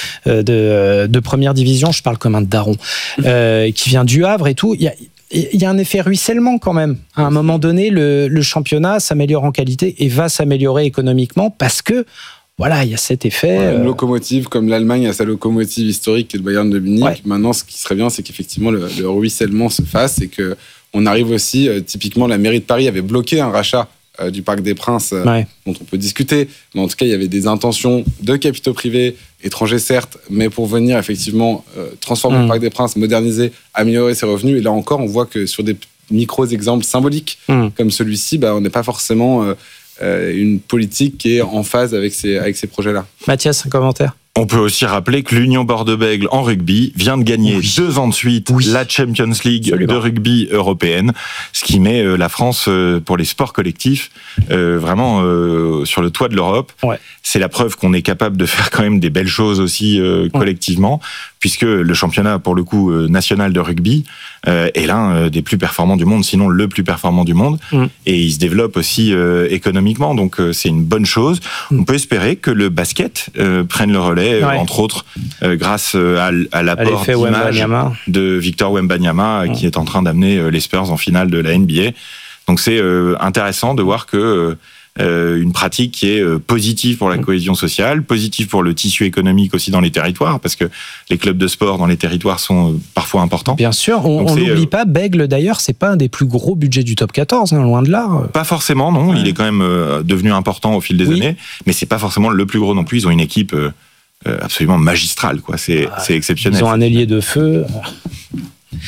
de, de première division, je parle comme un daron, euh, qui vient du Havre et tout. Il y a, il y a un effet ruissellement quand même. À un moment donné, le, le championnat s'améliore en qualité et va s'améliorer économiquement parce que voilà, il y a cet effet. Ouais, une locomotive comme l'Allemagne a sa locomotive historique qui est le Bayern de Munich. Ouais. Maintenant, ce qui serait bien, c'est qu'effectivement le, le ruissellement se fasse et que on arrive aussi. Euh, typiquement, la mairie de Paris avait bloqué un rachat euh, du Parc des Princes, euh, ouais. dont on peut discuter. Mais en tout cas, il y avait des intentions de capitaux privés, étrangers certes, mais pour venir effectivement euh, transformer mmh. le Parc des Princes, moderniser, améliorer ses revenus. Et là encore, on voit que sur des micros exemples symboliques mmh. comme celui-ci, bah, on n'est pas forcément euh, Euh, une politique qui est en phase avec ces, avec ces projets-là. Mathias, un commentaire ? On peut aussi rappeler que l'Union Bordeaux-Bègles en rugby vient de gagner oui. deux ans de suite oui. la Champions League Absolument. de rugby européenne, ce qui met la France pour les sports collectifs vraiment sur le toit de l'Europe. Ouais. C'est la preuve qu'on est capable de faire quand même des belles choses aussi collectivement, ouais. puisque le championnat, pour le coup, national de rugby est l'un des plus performants du monde, sinon le plus performant du monde, mmh. et il se développe aussi économiquement, donc c'est une bonne chose. Mmh. On peut espérer que le basket prenne le relais, Ouais. entre autres, euh, grâce à, à l'apport à d'image de Victor Wembanyama, ouais. qui est en train d'amener les Spurs en finale de la N B A. Donc c'est euh, intéressant de voir que euh, une pratique qui est positive pour la cohésion sociale, positive pour le tissu économique aussi dans les territoires, parce que les clubs de sport dans les territoires sont parfois importants. Bien sûr, on n'oublie euh, pas, Bègles d'ailleurs, c'est pas un des plus gros budgets du top quatorze, hein, loin de là. Pas forcément, non, ouais. il est quand même euh, devenu important au fil des oui. années, mais c'est pas forcément le plus gros non plus, ils ont une équipe... Euh, absolument magistral, quoi. C'est, ah, c'est exceptionnel. Ils ont un ailier de feu.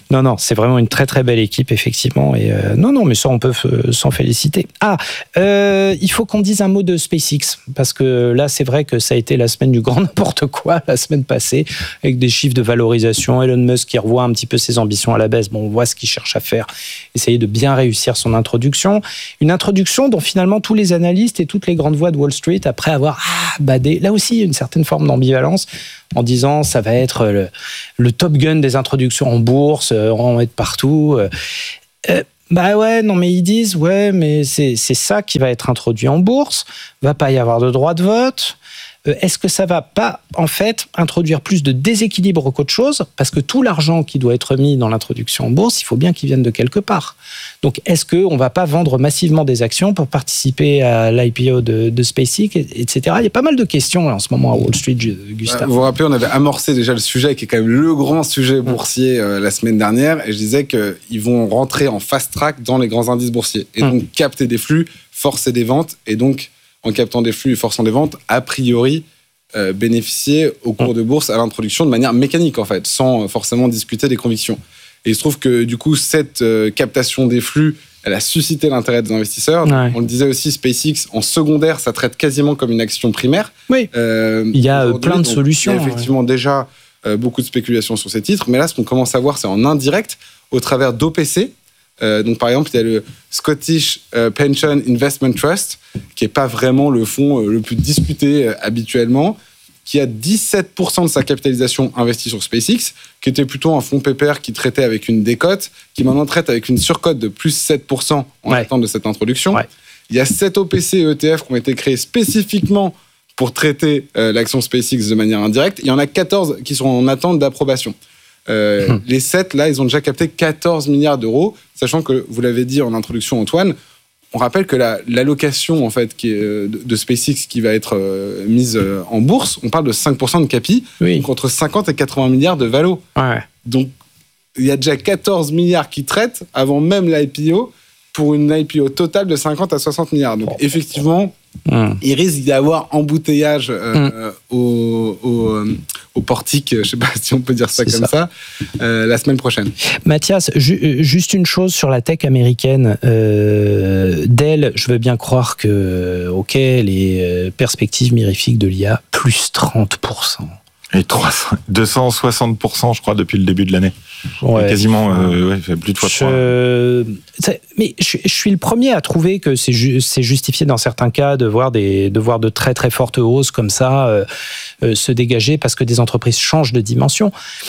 Non, non, c'est vraiment une très très belle équipe, effectivement. Et euh, non, non, mais ça, on peut f- s'en féliciter. Ah, euh, il faut qu'on dise un mot de SpaceX, parce que là, c'est vrai que ça a été la semaine du grand n'importe quoi, la semaine passée, avec des chiffres de valorisation. Elon Musk qui revoit un petit peu ses ambitions à la baisse. Bon, on voit ce qu'il cherche à faire, essayer de bien réussir son introduction. Une introduction dont finalement tous les analystes et toutes les grandes voix de Wall Street, après avoir ah, badé, là aussi, il y a une certaine forme d'ambivalence, en disant ça va être le, le Top Gun des introductions en bourse, euh, on va être partout. Euh, bah ouais, non mais ils disent, ouais, mais c'est, c'est ça qui va être introduit en bourse, va pas y avoir de droit de vote. Euh, est-ce que ça va pas, en fait, introduire plus de déséquilibre qu'autre chose ? Parce que tout l'argent qui doit être mis dans l'introduction en bourse, il faut bien qu'il vienne de quelque part. Donc, est-ce qu'on va pas vendre massivement des actions pour participer à l'I P O de, de SpaceX, et cetera. Il y a pas mal de questions là, en ce moment à Wall Street, Gustave. Vous vous rappelez, on avait amorcé déjà le sujet, qui est quand même le grand sujet boursier euh, la semaine dernière, et je disais qu'ils vont rentrer en fast track dans les grands indices boursiers, et donc capter des flux, forcer des ventes, et donc en captant des flux et forçant des ventes, a priori, euh, bénéficier au cours de bourse à l'introduction de manière mécanique, en fait, sans forcément discuter des convictions. Et il se trouve que, du coup, cette euh, captation des flux, elle a suscité l'intérêt des investisseurs. Ouais. On le disait aussi, SpaceX, en secondaire, ça traite quasiment comme une action primaire. Oui, euh, il y a plein de solutions. Il y a effectivement ouais. déjà euh, beaucoup de spéculations sur ces titres, mais là, ce qu'on commence à voir, c'est en indirect, au travers d'O P C. Euh, donc, par exemple, il y a le Scottish euh, Pension Investment Trust, qui n'est pas vraiment le fonds euh, le plus discuté euh, habituellement, qui a dix-sept pour cent de sa capitalisation investie sur SpaceX, qui était plutôt un fonds pépère qui traitait avec une décote, qui maintenant traite avec une surcote de plus sept pour cent en ouais. attente de cette introduction. Ouais. Il y a sept O P C et E T F qui ont été créés spécifiquement pour traiter euh, l'action SpaceX de manière indirecte. Il y en a quatorze qui sont en attente d'approbation. Euh, mmh. Les sept, là, ils ont déjà capté quatorze milliards d'euros, sachant que, vous l'avez dit en introduction, Antoine, on rappelle que la, l'allocation en fait, qui est, de, de SpaceX qui va être euh, mise euh, en bourse, on parle de cinq pour cent de capi, oui. donc entre cinquante et quatre-vingts milliards de valo. Ouais. Donc, il y a déjà quatorze milliards qui traitent avant même l'I P O pour une I P O totale de cinquante à soixante milliards. Donc, oh. effectivement, mmh. il risque d'y avoir embouteillage euh, mmh. au, au, au portique, je ne sais pas si on peut dire ça C'est comme ça, ça euh, la semaine prochaine. Mathias, ju- juste une chose sur la tech américaine. Euh, Dell, je veux bien croire que, ok, les perspectives mirifiques de l'I A, plus trente pour cent. Et trois cents, deux cent soixante pour cent, je crois, depuis le début de l'année. Ouais. Quasiment euh, ouais, plus de fois trois. Je... Mais je, je suis le premier à trouver que c'est, ju- c'est justifié dans certains cas de voir, des, de voir de très très fortes hausses comme ça euh, euh, se dégager parce que des entreprises changent de dimension.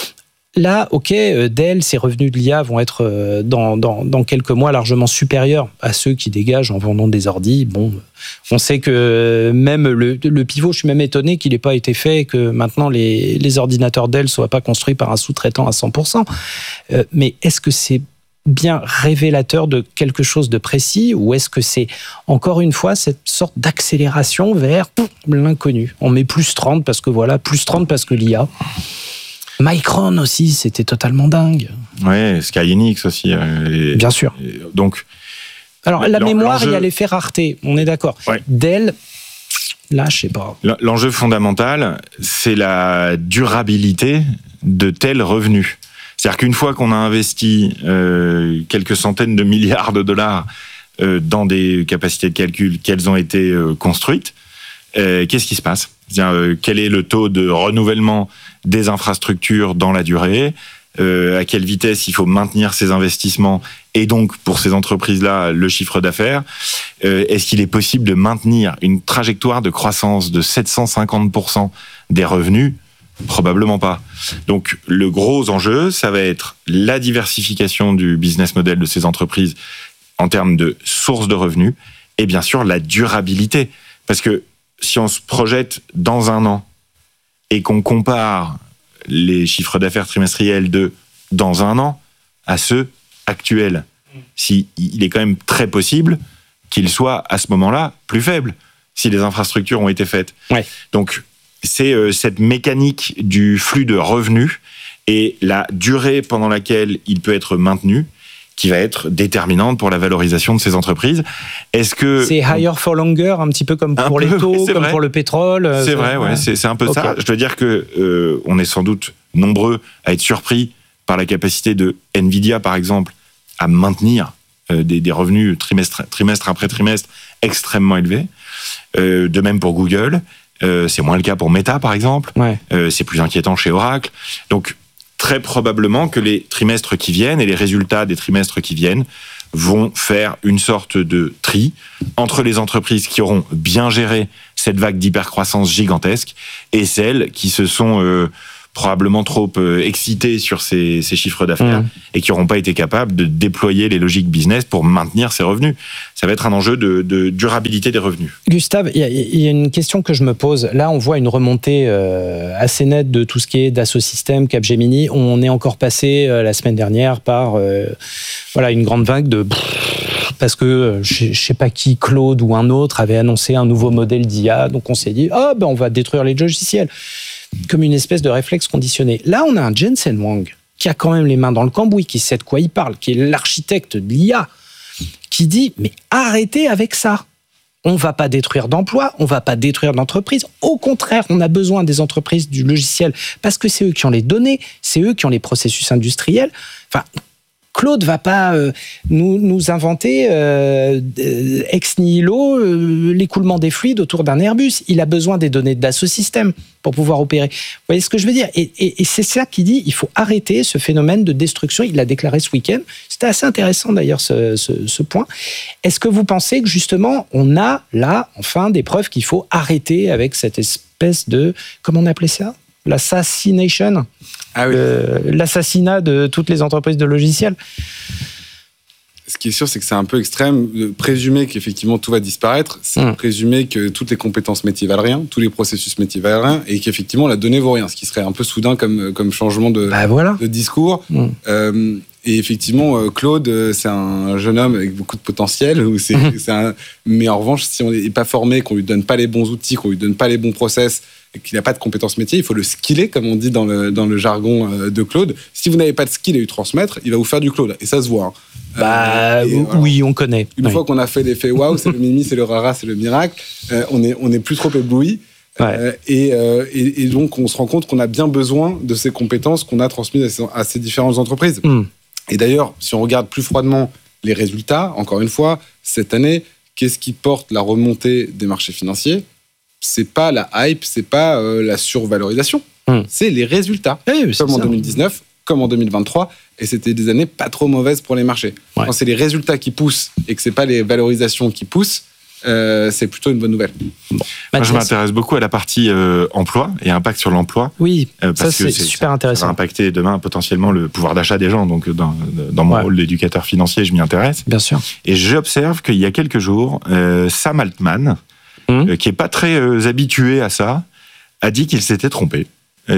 Là, ok, Dell, ses revenus de l'I A vont être dans, dans, dans quelques mois largement supérieurs à ceux qui dégagent en vendant des ordis. Bon, on sait que même le, le pivot, je suis même étonné qu'il n'ait pas été fait et que maintenant les, les ordinateurs Dell ne soient pas construits par un sous-traitant à cent pour cent. Euh, mais est-ce que c'est bien révélateur de quelque chose de précis ou est-ce que c'est encore une fois cette sorte d'accélération vers pouf, l'inconnu ? On met plus trente parce que voilà, plus trente parce que l'I A... Micron aussi, c'était totalement dingue. Ouais, Skyenix aussi. Euh, et, Bien sûr. Et, donc, alors la mémoire, il y a l'effet rareté, on est d'accord. Ouais. Dell, là, je sais pas. L'enjeu fondamental, c'est la durabilité de tels revenus. C'est-à-dire qu'une fois qu'on a investi euh, quelques centaines de milliards de dollars euh, dans des capacités de calcul, qu'elles ont été euh, construites, euh, qu'est-ce qui se passe ? C'est-à-dire, euh, quel est le taux de renouvellement des infrastructures dans la durée, euh, à quelle vitesse il faut maintenir ces investissements et donc pour ces entreprises-là le chiffre d'affaires. Euh, est-ce qu'il est possible de maintenir une trajectoire de croissance de sept cent cinquante pour cent des revenus ? Probablement pas. Donc le gros enjeu, ça va être la diversification du business model de ces entreprises en termes de sources de revenus et bien sûr la durabilité. Parce que si on se projette dans un an et qu'on compare les chiffres d'affaires trimestriels de dans un an à ceux actuels, si, il est quand même très possible qu'ils soient à ce moment-là plus faibles, si les infrastructures ont été faites. Ouais. Donc, c'est euh, cette mécanique du flux de revenus et la durée pendant laquelle il peut être maintenu qui va être déterminante pour la valorisation de ces entreprises. Est-ce que c'est higher for longer, un petit peu comme pour les taux, comme vrai. Pour le pétrole. C'est, c'est vrai, ouais, c'est, c'est un peu okay. ça. Je dois dire que euh, on est sans doute nombreux à être surpris par la capacité de Nvidia, par exemple, à maintenir euh, des, des revenus trimestre, trimestre après trimestre extrêmement élevés. Euh, de même pour Google. Euh, c'est moins le cas pour Meta, par exemple. Ouais. Euh, c'est plus inquiétant chez Oracle. Donc, très probablement que les trimestres qui viennent et les résultats des trimestres qui viennent vont faire une sorte de tri entre les entreprises qui auront bien géré cette vague d'hypercroissance gigantesque et celles qui se sont euh, probablement trop euh, excitées sur ces, ces chiffres d'affaires mmh. et qui n'auront pas été capables de déployer les logiques business pour maintenir ces revenus. Ça va être un enjeu de, de durabilité des revenus. Gustave, il y, y a une question que je me pose. Là, on voit une remontée euh, assez nette de tout ce qui est Dassault Systèmes, Capgemini. On est encore passé euh, la semaine dernière par euh, voilà, une grande vague de... Parce que euh, je ne sais pas qui, Claude ou un autre, avait annoncé un nouveau modèle d'I A. Donc on s'est dit, oh, ben, on va détruire les logiciels. Comme une espèce de réflexe conditionné. Là, on a un Jensen Huang qui a quand même les mains dans le cambouis, qui sait de quoi il parle, qui est l'architecte de l'I A, qui dit « mais arrêtez avec ça. On ne va pas détruire d'emplois, on ne va pas détruire d'entreprises. Au contraire, on a besoin des entreprises du logiciel parce que c'est eux qui ont les données, c'est eux qui ont les processus industriels. » Enfin, Claude va pas euh, nous, nous inventer euh, ex nihilo euh, l'écoulement des fluides autour d'un Airbus. Il a besoin des données de Dassault Systèmes pour pouvoir opérer. Vous voyez ce que je veux dire ? Et, et, et c'est ça qu'il dit, il faut arrêter ce phénomène de destruction. Il l'a déclaré ce week-end. C'était assez intéressant d'ailleurs ce, ce, ce point. Est-ce que vous pensez que justement, on a là, enfin, des preuves qu'il faut arrêter avec cette espèce de... Comment on appelait ça ? L'assassination, ah oui. euh, l'assassinat de toutes les entreprises de logiciels. Ce qui est sûr, c'est que c'est un peu extrême de présumer qu'effectivement tout va disparaître. C'est mmh. présumer que toutes les compétences métiers valent rien, tous les processus métiers valent rien, et qu'effectivement la donnée vaut rien, ce qui serait un peu soudain comme, comme changement de, bah voilà. de discours. Mmh. Euh, et effectivement, Claude, c'est un jeune homme avec beaucoup de potentiel. Où c'est, mmh. c'est un... Mais en revanche, si on n'est pas formé, qu'on lui donne pas les bons outils, qu'on lui donne pas les bons process, et qu'il n'a pas de compétences métiers, il faut le skiller, comme on dit dans le, dans le jargon de Claude. Si vous n'avez pas de skill à lui transmettre, il va vous faire du Claude. Et ça se voit. Hein. Bah, euh, voilà. Oui, on connaît. Une oui. fois qu'on a fait l'effet waouh, c'est le mimi, c'est le rara, c'est le miracle, euh, on n'est on est plus trop ébloui. Ouais. Euh, et, euh, et, et donc, on se rend compte qu'on a bien besoin de ces compétences qu'on a transmises à ces, à ces différentes entreprises. Mm. Et d'ailleurs, si on regarde plus froidement les résultats, encore une fois, cette année, qu'est-ce qui porte la remontée des marchés financiers ? C'est pas la hype, c'est pas euh, la survalorisation, mm. c'est les résultats. Oui, comme en deux mille dix-neuf, comme en deux mille vingt-trois, et c'était des années pas trop mauvaises pour les marchés. Ouais. Quand c'est les résultats qui poussent et que c'est pas les valorisations qui poussent, euh, c'est plutôt une bonne nouvelle. Bon. Moi, je m'intéresse beaucoup à la partie euh, emploi et impact sur l'emploi. Oui, euh, parce ça c'est, que c'est super ça, intéressant. Ça va impacter demain potentiellement le pouvoir d'achat des gens. Donc dans, dans mon ouais. rôle d'éducateur financier, je m'y intéresse. Bien sûr. Et j'observe qu'il y a quelques jours, euh, Sam Altman, mmh. euh, qui est pas très euh, habitué à ça, a dit qu'il s'était trompé.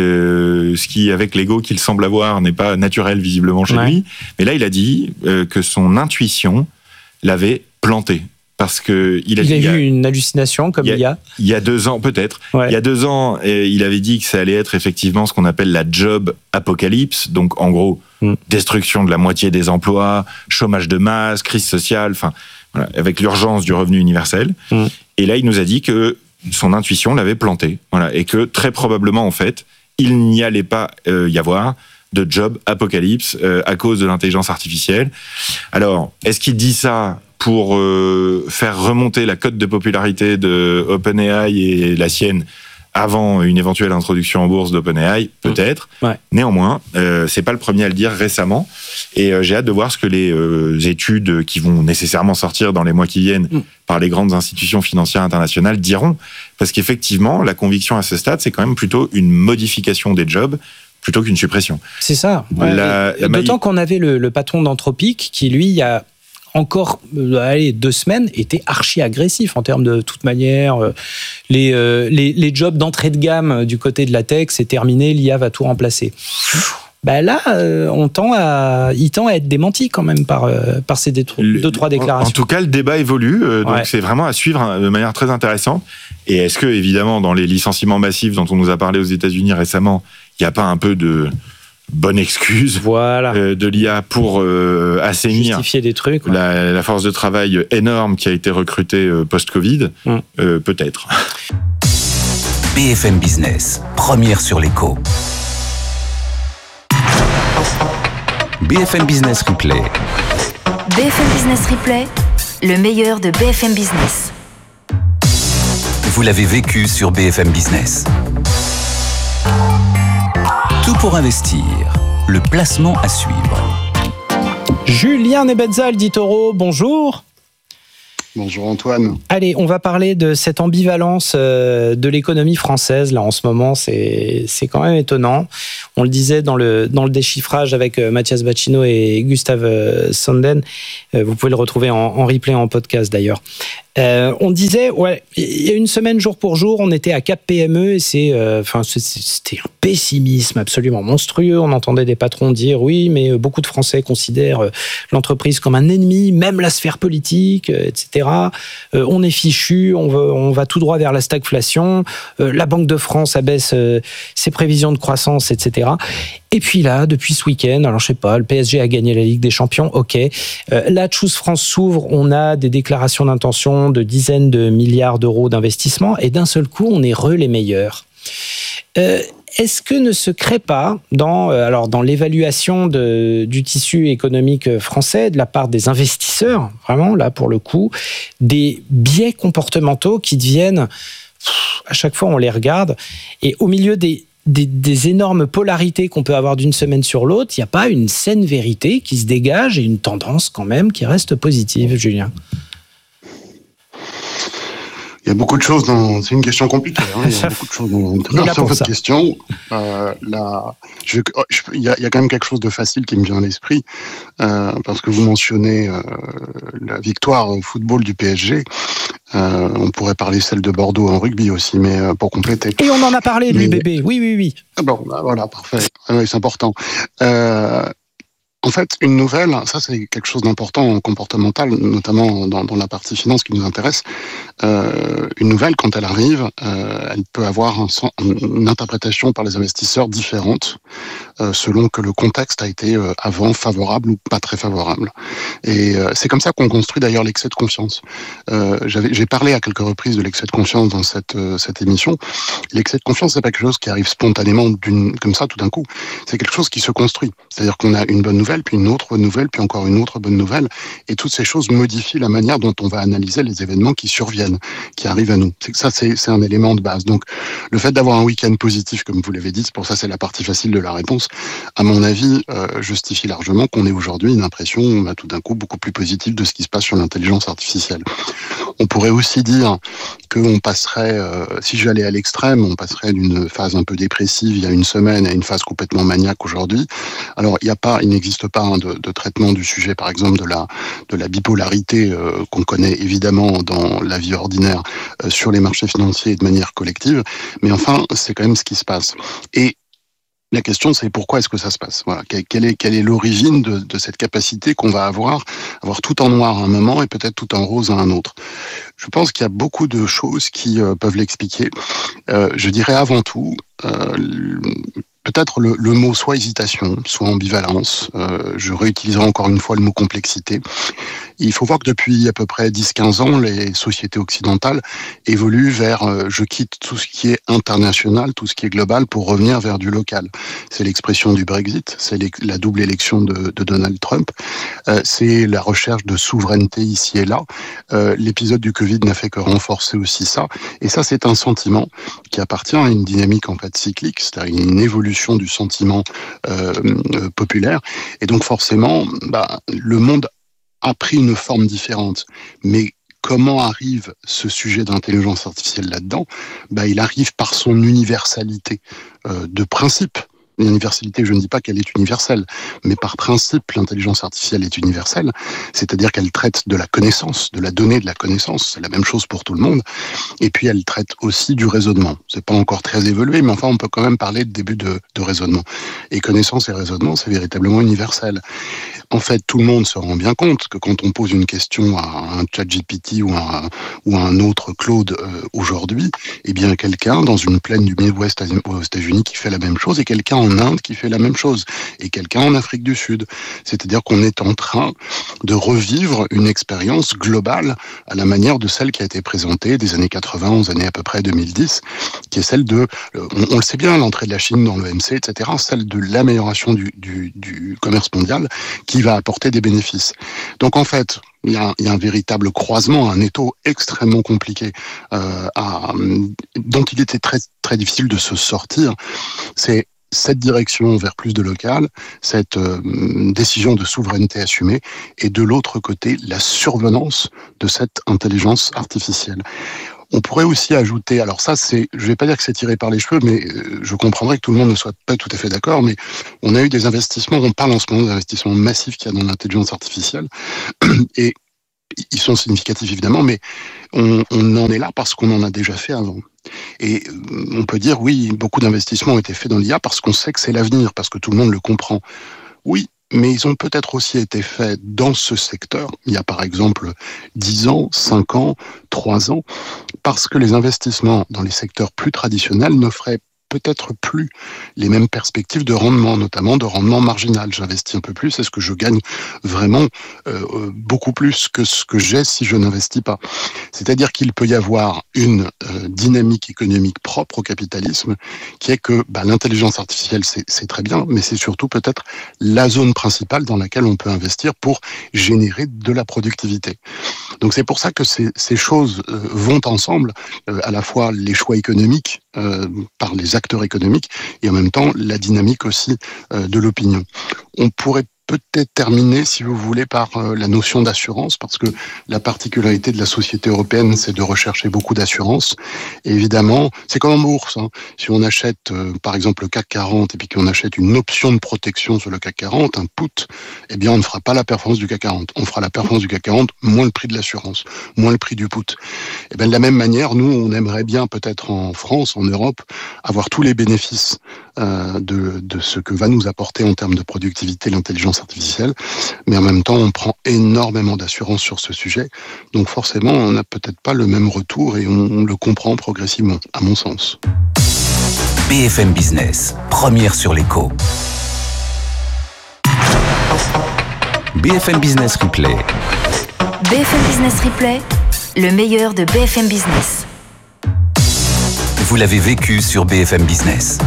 Euh, ce qui, avec l'ego qu'il semble avoir, n'est pas naturel visiblement chez ouais. lui. Mais là, il a dit euh, que son intuition l'avait planté. Parce que il a, il a dit, eu il a, une hallucination, comme il y a. Il y a, il y a deux ans, peut-être. Ouais. Il y a deux ans, il avait dit que ça allait être effectivement ce qu'on appelle la job apocalypse. Donc, en gros, mm. destruction de la moitié des emplois, chômage de masse, crise sociale, enfin, voilà, avec l'urgence du revenu universel. Mm. Et là, il nous a dit que son intuition l'avait planté. Voilà, et que très probablement, en fait, il n'y allait pas euh, y avoir de job apocalypse euh, à cause de l'intelligence artificielle. Alors, est-ce qu'il dit ça pour euh, faire remonter la cote de popularité de OpenAI et la sienne avant une éventuelle introduction en bourse d'OpenAI, peut-être. Ouais. Néanmoins, euh, c'est pas le premier à le dire récemment, et euh, j'ai hâte de voir ce que les euh, études qui vont nécessairement sortir dans les mois qui viennent mm. par les grandes institutions financières internationales diront, parce qu'effectivement, la conviction à ce stade, c'est quand même plutôt une modification des jobs plutôt qu'une suppression. C'est ça. Ouais. La, la D'autant ma... qu'on avait le, le patron d'Anthropic qui, lui, il y a encore euh, allez, deux semaines, était archi agressif en termes de toute manière. Euh, les, euh, les, les jobs d'entrée de gamme du côté de la tech, c'est terminé, l'I A va tout remplacer. Ben là, euh, on tend à, il tend à être démenti quand même par, euh, par ces deux, deux, trois déclarations. En, en tout cas, le débat évolue, euh, donc ouais. c'est vraiment à suivre hein, de manière très intéressante. Et est-ce que, évidemment, dans les licenciements massifs dont on nous a parlé aux États-Unis récemment, il n'y a pas un peu de bonne excuse voilà. euh, de l'I A pour euh, assainir justifier des trucs, ouais. la, la force de travail énorme qui a été recrutée euh, post-Covid, mm. euh, peut-être. B F M Business, première sur l'écho. B F M Business Replay. B F M Business Replay, le meilleur de B F M Business. Vous l'avez vécu sur B F M Business. Tout pour investir. Le placement à suivre. Julien Nebenzal d'eToro, bonjour. Bonjour Antoine. Allez, on va parler de cette ambivalence de l'économie française. Là, en ce moment, c'est, c'est quand même étonnant. On le disait dans le, dans le déchiffrage avec Mathias Bacchino et Gustave Sanden. Vous pouvez le retrouver en, en replay, en podcast d'ailleurs. Euh, on disait, ouais, il y a une semaine jour pour jour, on était à Cap P M E et c'est, euh, enfin, c'était un pessimisme absolument monstrueux. On entendait des patrons dire, oui, mais beaucoup de Français considèrent l'entreprise comme un ennemi, même la sphère politique, et cetera. Euh, on est fichu, on va, on va tout droit vers la stagflation. Euh, la Banque de France abaisse euh, ses prévisions de croissance, et cetera. Et puis là, depuis ce week-end, alors je sais pas, le P S G a gagné la Ligue des Champions, ok. Euh, là, Choose France s'ouvre, on a des déclarations d'intention de dizaines de milliards d'euros d'investissement, et d'un seul coup, on est re les meilleurs. Euh, est-ce que ne se crée pas dans, euh, alors dans l'évaluation de, du tissu économique français de la part des investisseurs, vraiment là pour le coup, des biais comportementaux qui deviennent, pff, à chaque fois on les regarde, et au milieu des Des, des énormes polarités qu'on peut avoir d'une semaine sur l'autre, il n'y a pas une saine vérité qui se dégage et une tendance quand même qui reste positive, Julien? Il y a beaucoup de choses dans... C'est une question compliquée. Hein. Il y a beaucoup de choses dans, dans votre question. Euh, là, je... Je... Il, y a, il y a quand même quelque chose de facile qui me vient à l'esprit, euh, parce que vous mentionnez euh, la victoire au football du P S G. Euh, on pourrait parler celle de Bordeaux en rugby aussi, mais euh, pour compléter. Et on en a parlé de l'U B B, oui, oui, oui. Bon, bah, voilà, parfait. Ah, oui, c'est important. Euh, En fait, une nouvelle, ça c'est quelque chose d'important en comportemental, notamment dans, dans la partie finance qui nous intéresse. Euh, une nouvelle, quand elle arrive, euh, elle peut avoir un, une interprétation par les investisseurs différente euh, selon que le contexte a été euh, avant favorable ou pas très favorable. Et euh, c'est comme ça qu'on construit d'ailleurs l'excès de confiance. Euh, j'avais, j'ai parlé à quelques reprises de l'excès de confiance dans cette, euh, cette émission. L'excès de confiance, c'est pas quelque chose qui arrive spontanément d'une, comme ça tout d'un coup. C'est quelque chose qui se construit. C'est-à-dire qu'on a une bonne nouvelle, puis une autre bonne nouvelle, puis encore une autre bonne nouvelle. Et toutes ces choses modifient la manière dont on va analyser les événements qui surviennent, qui arrivent à nous. C'est que ça, c'est, c'est un élément de base. Donc, le fait d'avoir un week-end positif, comme vous l'avez dit, c'est pour ça c'est la partie facile de la réponse, à mon avis, euh, justifie largement qu'on ait aujourd'hui une impression, bah, tout d'un coup, beaucoup plus positive de ce qui se passe sur l'intelligence artificielle. On pourrait aussi dire qu'on passerait, euh, si j'allais à l'extrême, on passerait d'une phase un peu dépressive il y a une semaine à une phase complètement maniaque aujourd'hui. Alors, il n'y a pas, il n'existe pas hein, de, de traitement du sujet, par exemple, de la, de la bipolarité euh, qu'on connaît évidemment dans la vie ordinaire euh, sur les marchés financiers de manière collective. Mais enfin, c'est quand même ce qui se passe. Et la question, c'est pourquoi est-ce que ça se passe? Voilà. Quelle est, quelle est l'origine de, de cette capacité qu'on va avoir, avoir tout en noir à un moment et peut-être tout en rose à un autre? Je pense qu'il y a beaucoup de choses qui euh, peuvent l'expliquer. Euh, je dirais avant tout, euh, peut-être le, le mot soit hésitation, soit ambivalence. Euh, je réutiliserai encore une fois le mot complexité. Il faut voir que depuis à peu près dix à quinze ans, les sociétés occidentales évoluent vers euh, je quitte tout ce qui est international, tout ce qui est global pour revenir vers du local. C'est l'expression du Brexit, c'est la double élection de, de Donald Trump, euh, c'est la recherche de souveraineté ici et là. Euh, l'épisode du Covid n'a fait que renforcer aussi ça. Et ça, c'est un sentiment qui appartient à une dynamique en fait cyclique, c'est-à-dire une évolution du sentiment euh, euh, populaire. Et donc forcément, bah, le monde a pris une forme différente. Mais comment arrive ce sujet d'intelligence artificielle là-dedans? Bah, il arrive par son universalité euh, de principe. L'universalité, je ne dis pas qu'elle est universelle, mais par principe, l'intelligence artificielle est universelle, c'est-à-dire qu'elle traite de la connaissance, de la donnée de la connaissance, c'est la même chose pour tout le monde, et puis elle traite aussi du raisonnement. C'est pas encore très évolué, mais enfin, on peut quand même parler de début de, de raisonnement. Et connaissance et raisonnement, c'est véritablement universel. en fait, tout le monde se rend bien compte que quand on pose une question à un ChatGPT ou à un, ou à un autre Claude euh, aujourd'hui, eh bien, quelqu'un dans une plaine du Midwest aux États-Unis qui fait la même chose et quelqu'un en Inde qui fait la même chose et quelqu'un en Afrique du Sud. C'est-à-dire qu'on est en train de revivre une expérience globale à la manière de celle qui a été présentée des années quatre-vingts aux années à peu près deux mille dix, qui est celle de, on, on le sait bien, l'entrée de la Chine dans l'O M C, et cetera, celle de l'amélioration du, du, du commerce mondial qui va apporter des bénéfices. Donc en fait, il y a, il y a un véritable croisement, un étau extrêmement compliqué euh, à, dont il était très, très difficile de se sortir. C'est cette direction vers plus de local, cette euh, décision de souveraineté assumée, et de l'autre côté, la survenance de cette intelligence artificielle. On pourrait aussi ajouter, alors ça, c'est, je vais pas dire que c'est tiré par les cheveux, mais euh, je comprendrais que tout le monde ne soit pas tout à fait d'accord, mais on a eu des investissements, on parle en ce moment des investissements massifs qu'il y a dans l'intelligence artificielle, et ils sont significatifs évidemment, mais on, on en est là parce qu'on en a déjà fait avant. Et on peut dire, oui, beaucoup d'investissements ont été faits dans l'I A parce qu'on sait que c'est l'avenir, parce que tout le monde le comprend. Oui, mais ils ont peut-être aussi été faits dans ce secteur, il y a par exemple dix ans, cinq ans, trois ans, parce que les investissements dans les secteurs plus traditionnels n'offraient peut-être plus les mêmes perspectives de rendement, notamment de rendement marginal. J'investis un peu plus, est-ce que je gagne vraiment euh, beaucoup plus que ce que j'ai si je n'investis pas? C'est-à-dire qu'il peut y avoir une euh, dynamique économique propre au capitalisme, qui est que bah, l'intelligence artificielle, c'est, c'est très bien, mais c'est surtout peut-être la zone principale dans laquelle on peut investir pour générer de la productivité. Donc c'est pour ça que ces, ces choses euh, vont ensemble, euh, à la fois les choix économiques euh, par les acteurs économiques et en même temps la dynamique aussi euh, de l'opinion. On pourrait peut-être terminer, si vous voulez, par euh, la notion d'assurance, parce que la particularité de la société européenne, c'est de rechercher beaucoup d'assurance. Et évidemment, c'est comme en bourse. Hein. Si on achète, euh, par exemple, le C A C quarante et puis qu'on achète une option de protection sur le C A C quarante, un put, eh bien, on ne fera pas la performance du C A C quarante. On fera la performance du C A C quarante moins le prix de l'assurance, moins le prix du put. Et bien, de la même manière, nous, on aimerait bien, peut-être en France, en Europe, avoir tous les bénéfices euh, de, de ce que va nous apporter en termes de productivité l'intelligence artificielle, mais en même temps, on prend énormément d'assurance sur ce sujet. Donc forcément, on n'a peut-être pas le même retour et on, on le comprend progressivement, à mon sens. B F M Business, première sur l'écho. B F M Business Replay. B F M Business Replay, le meilleur de B F M Business. Vous l'avez vécu sur B F M Business.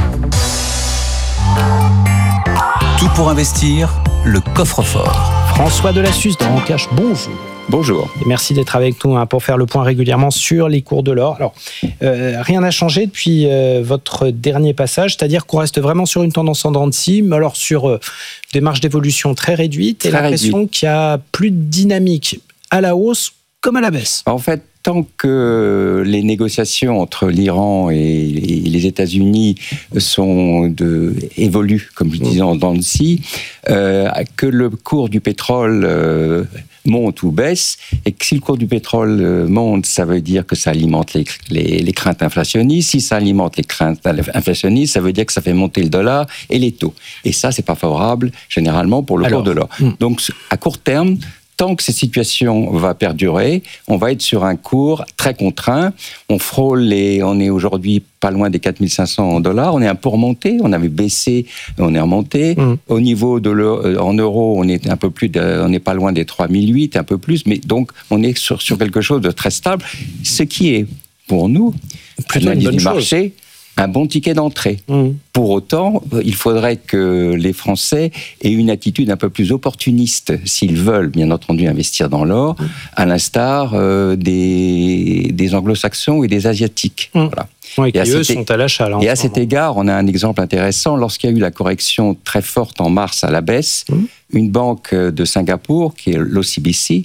Tout pour investir, le coffre-fort. François Delassus dans En Cash, bonjour. Bonjour. Et merci d'être avec nous hein, pour faire le point régulièrement sur les cours de l'or. Alors, euh, rien n'a changé depuis euh, votre dernier passage, c'est-à-dire qu'on reste vraiment sur une tendance en dents de scie, mais alors sur euh, des marges d'évolution très réduites très et l'impression réduite. Qu'il y a plus de dynamique à la hausse comme à la baisse. En fait, tant que les négociations entre l'Iran et les États-Unis sont de, évoluent, comme je disais, en dents de scie, euh, que le cours du pétrole euh, monte ou baisse, et que si le cours du pétrole euh, monte, ça veut dire que ça alimente les, les, les craintes inflationnistes. Si ça alimente les craintes inflationnistes, ça veut dire que ça fait monter le dollar et les taux. Et ça, c'est pas favorable, généralement, pour le Alors, cours de l'or. Hmm. Donc, à court terme, tant que cette situation va perdurer, on va être sur un cours très contraint. On frôle les, on est aujourd'hui pas loin des quatre mille cinq cents dollars. On est un peu remonté. On avait baissé, on est remonté. Mmh. Au niveau de l'euro, en euros, on est un peu plus, de, on n'est pas loin des trois mille huit, un peu plus. Mais donc, on est sur, sur quelque chose de très stable. Ce qui est, pour nous, l'analyse du marché, un bon ticket d'entrée. Mmh. Pour autant, il faudrait que les Français aient une attitude un peu plus opportuniste s'ils veulent, bien entendu, investir dans l'or, mmh. à l'instar euh, des, des anglo-saxons et des asiatiques. Mmh. Voilà. Oui, qui eux sont à l'achat. Là, et à cet égard, on a un exemple intéressant. Lorsqu'il y a eu la correction très forte en mars à la baisse, mmh. une banque de Singapour, qui est l'O C B C,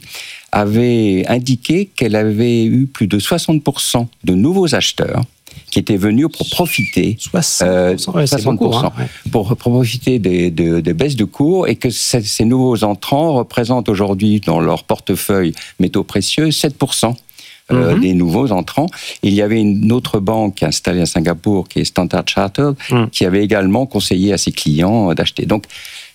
avait indiqué qu'elle avait eu plus de soixante pour cent de nouveaux acheteurs qui étaient venus pour profiter, soixante pour cent, euh, ouais, soixante pour cent, beaucoup, hein, ouais. pour profiter des, des, des baisses de cours, et que ces, ces nouveaux entrants représentent aujourd'hui dans leur portefeuille métaux précieux sept pour cent. Euh, mm-hmm. des nouveaux entrants. Il y avait une autre banque installée à Singapour, qui est Standard Chartered, mm. qui avait également conseillé à ses clients d'acheter. Donc,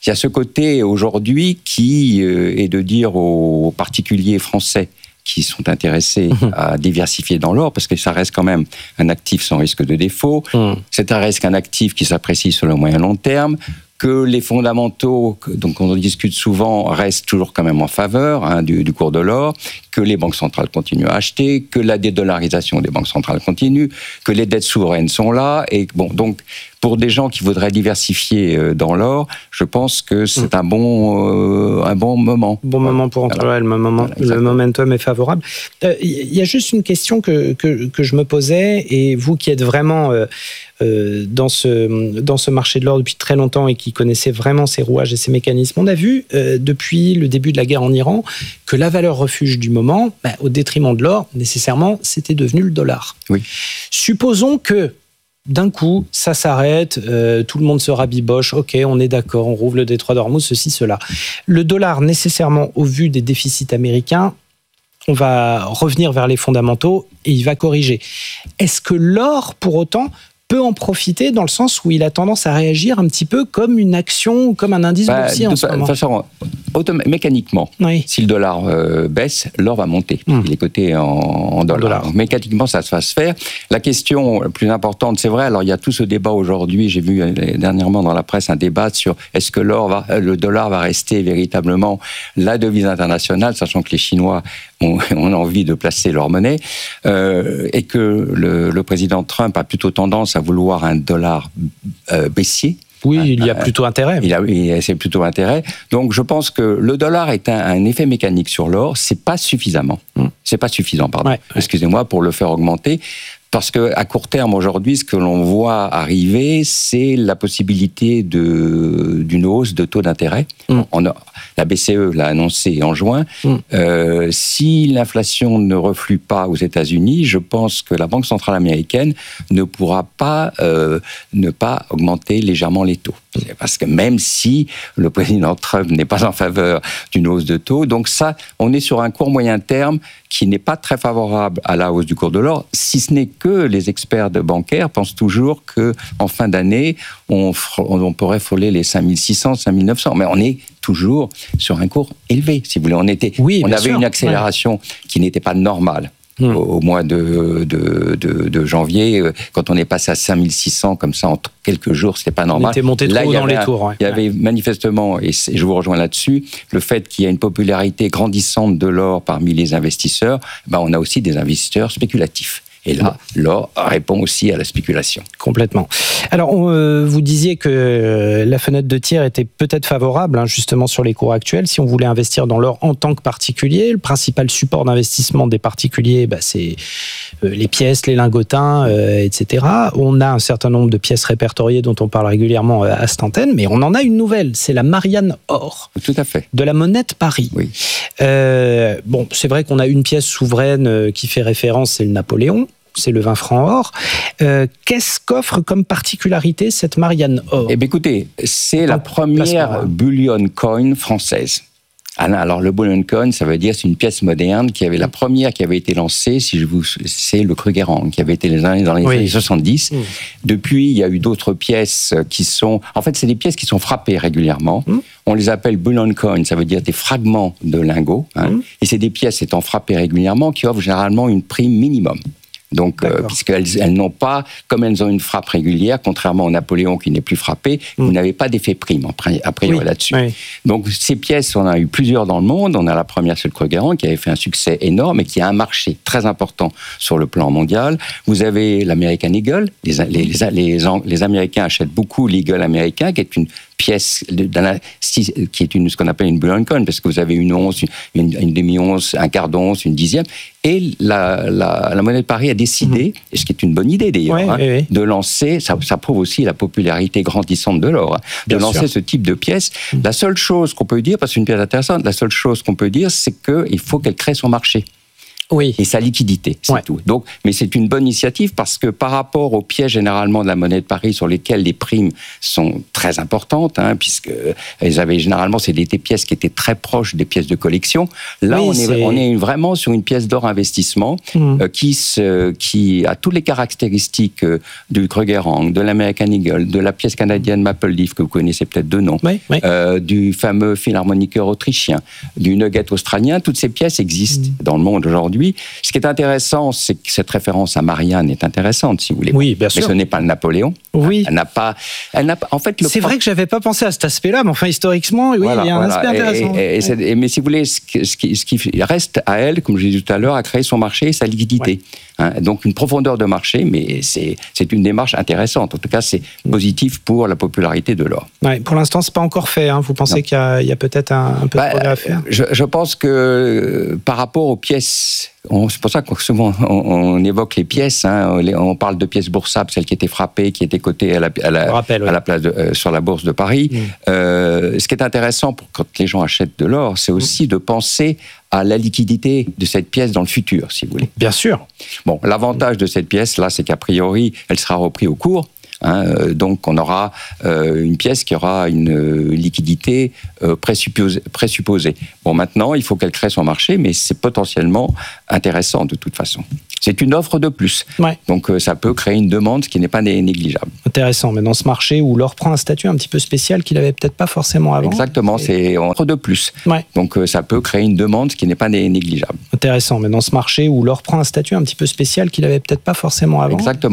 il y a ce côté aujourd'hui qui euh, est de dire aux particuliers français qui sont intéressés mmh. à diversifier dans l'or, parce que ça reste quand même un actif sans risque de défaut. Mmh. C'est un risque, un actif qui s'apprécie sur le moyen long terme, que les fondamentaux, donc on en discute souvent, restent toujours quand même en faveur hein, du, du cours de l'or, que les banques centrales continuent à acheter, que la dédollarisation des banques centrales continue, que les dettes souveraines sont là. Et bon, donc pour des gens qui voudraient diversifier dans l'or, je pense que c'est mmh. un bon euh, un bon moment. Bon moment pour entrer. Voilà. Le moment, voilà, le momentum est favorable. Il euh, y a juste une question que que, que je me posais, et vous qui êtes vraiment euh, euh, dans ce dans ce marché de l'or depuis très longtemps et qui connaissez vraiment ses rouages et ses mécanismes, on a vu euh, depuis le début de la guerre en Iran que la valeur refuge du moment, bah, au détriment de l'or, nécessairement, c'était devenu le dollar. Oui. Supposons que d'un coup, ça s'arrête, euh, tout le monde se rabiboche, ok, on est d'accord, on rouvre le détroit d'Ormuz, ceci, cela. Le dollar, nécessairement, au vu des déficits américains, on va revenir vers les fondamentaux et il va corriger. Est-ce que l'or, pour autant, peut en profiter dans le sens où il a tendance à réagir un petit peu comme une action ou comme un indice bah, boursier en ce moment? De toute façon, autom- mécaniquement, oui. si le dollar euh, baisse, l'or va monter. Mmh. Il est coté en, en dollars. Dollar. Donc, mécaniquement, ça va se faire. La question plus importante, c'est vrai, alors il y a tout ce débat aujourd'hui, j'ai vu dernièrement dans la presse un débat sur est-ce que l'or va, le dollar va rester véritablement la devise internationale, sachant que les Chinois ont, ont envie de placer leur monnaie, euh, et que le, le président Trump a plutôt tendance à vouloir un dollar euh, baissier. Oui, il y a plutôt intérêt. Il a, il, c'est plutôt intérêt. Donc, je pense que le dollar est un, un effet mécanique sur l'or. C'est pas suffisamment. Mmh. C'est pas suffisant, pardon. Ouais. Excusez-moi, pour le faire augmenter. Parce que à court terme, aujourd'hui, ce que l'on voit arriver, c'est la possibilité de, d'une hausse de taux d'intérêt. Mmh. On a, la B C E l'a annoncé en juin. Mmh. Euh, si l'inflation ne reflue pas aux États-Unis, je pense que la Banque centrale américaine ne pourra pas euh, ne pas augmenter légèrement les taux. Parce que même si le président Trump n'est pas en faveur d'une hausse de taux, donc ça, on est sur un court moyen terme qui n'est pas très favorable à la hausse du cours de l'or, si ce n'est que les experts de bancaires pensent toujours qu'en fin d'année, on, on pourrait frôler les cinq mille six cents, cinq mille neuf cents. Mais on est toujours sur un cours élevé, si vous voulez. On, était, oui, on avait sûr. une accélération ouais. qui n'était pas normale. Mmh. Au mois de, de, de, de janvier, quand on est passé à cinq mille six cents, comme ça, en quelques jours, c'était pas normal. On était monté trop dans les tours. Ouais. Il y avait manifestement, et je vous rejoins là-dessus, le fait qu'il y a une popularité grandissante de l'or parmi les investisseurs, ben on a aussi des investisseurs spéculatifs. Et là, l'or répond aussi à la spéculation. Complètement. Alors, on, euh, vous disiez que euh, la fenêtre de tir était peut-être favorable, hein, justement, sur les cours actuels. Si on voulait investir dans l'or en tant que particulier, le principal support d'investissement des particuliers, bah, c'est euh, les pièces, les lingotins, euh, et cetera. On a un certain nombre de pièces répertoriées dont on parle régulièrement à cette antenne, mais on en a une nouvelle, c'est la Marianne Or. Tout à fait. De la monnaie de Paris. Oui. Euh, bon, c'est vrai qu'on a une pièce souveraine qui fait référence, c'est le Napoléon. C'est le vingt francs or. Euh, qu'est-ce qu'offre comme particularité cette Marianne Or? Eh bien, écoutez, c'est la première bullion coin française. Alors, le bullion coin, ça veut dire c'est une pièce moderne qui avait la première qui avait été lancée, si je vous, c'est le Krugerrand, qui avait été dans les années oui. soixante-dix. Mmh. Depuis, il y a eu d'autres pièces qui sont, en fait, c'est des pièces qui sont frappées régulièrement. Mmh. On les appelle bullion coin, ça veut dire des fragments de lingots. Hein, mmh. Et c'est des pièces étant frappées régulièrement qui offrent généralement une prime minimum. Donc, euh, puisqu'elles elles n'ont pas, comme elles ont une frappe régulière, contrairement au Napoléon qui n'est plus frappé, mmh. vous n'avez pas d'effet prime a priori oui. là-dessus. Oui. Donc, ces pièces, on a eu plusieurs dans le monde. On a la première, c'est le Krugerrand, qui avait fait un succès énorme et qui a un marché très important sur le plan mondial. Vous avez l'American Eagle. Les, les, les, les, les Américains achètent beaucoup l'Eagle américain, qui est une pièce dans la, qui est une, ce qu'on appelle une bullion coin, parce que vous avez une once, une, une demi-once, un quart d'once, une dixième. Et la, la, la monnaie de Paris a décidé, mmh. et ce qui est une bonne idée d'ailleurs, ouais, hein, oui, oui. de lancer, ça, ça prouve aussi la popularité grandissante de l'or, hein, de lancer sûr. ce type de pièce. Mmh. La seule chose qu'on peut dire, parce que c'est une pièce intéressante, la seule chose qu'on peut dire, c'est qu'il faut qu'elle crée son marché. oui. et sa liquidité, c'est ouais. tout. Donc, mais c'est une bonne initiative parce que par rapport aux pièces généralement de la monnaie de Paris sur lesquelles les primes sont très importantes, hein, puisque elles avaient généralement c'est des, des pièces qui étaient très proches des pièces de collection. Là, oui, on, est, on est vraiment sur une pièce d'or investissement mmh. euh, qui, se, qui a toutes les caractéristiques euh, du Krugerrand, de l'American Eagle, de la pièce canadienne Maple Leaf que vous connaissez peut-être de nom, oui, oui. Euh, du fameux philharmoniqueur autrichien, du nugget australien. Toutes ces pièces existent mmh. dans le monde aujourd'hui. Ce qui est intéressant, c'est que cette référence à Marianne est intéressante, si vous voulez. Oui, bien sûr. Mais ce n'est pas le Napoléon. Oui. Elle n'a pas. Elle n'a pas. En fait, le c'est vrai que j'avais pas pensé à cet aspect-là, mais enfin historiquement, oui, voilà, il y a un voilà. aspect intéressant. Et, et, et, mais si vous voulez, ce qui, ce qui, ce qui reste à elle, comme je l'ai dit tout à l'heure, à créer son marché et sa liquidité. Ouais. Hein, donc une profondeur de marché, mais c'est c'est une démarche intéressante. En tout cas, c'est positif pour la popularité de l'or. Ouais, pour l'instant, c'est pas encore fait. Hein. Vous pensez non. qu'il y a, il y a peut-être un, un peu bah, de progrès à faire? Je, je pense que par rapport aux pièces. On, c'est pour ça que souvent on, on évoque les pièces. Hein, les, on parle de pièces boursables, celles qui étaient frappées, qui étaient cotées à la, à la, rappelle, à la place de, euh, sur la bourse de Paris. Mmh. Euh, ce qui est intéressant pour quand les gens achètent de l'or, c'est aussi mmh. de penser à la liquidité de cette pièce dans le futur, si vous voulez. Bien sûr. Bon, l'avantage de cette pièce là, c'est qu'a priori, elle sera reprise au cours. Hein, euh, donc on aura euh, une pièce qui aura une euh, liquidité euh, présupposée, présupposée. Bon, maintenant, il faut qu'elle crée son marché, mais c'est potentiellement intéressant de toute façon. C'est une offre de plus. Ouais. Donc euh, ça peut créer une demande qui n'est pas né- négligeable. Intéressant, mais dans ce marché où l'or prend un statut un petit peu spécial qu'il n'avait peut-être pas forcément avant. Exactement, c'est, c'est une offre de plus. Ouais. Donc euh, ça peut créer une demande qui n'est pas né- négligeable. Intéressant, mais dans ce marché où l'or prend un statut un petit peu spécial qu'il n'avait peut-être pas forcément avant. Exactement.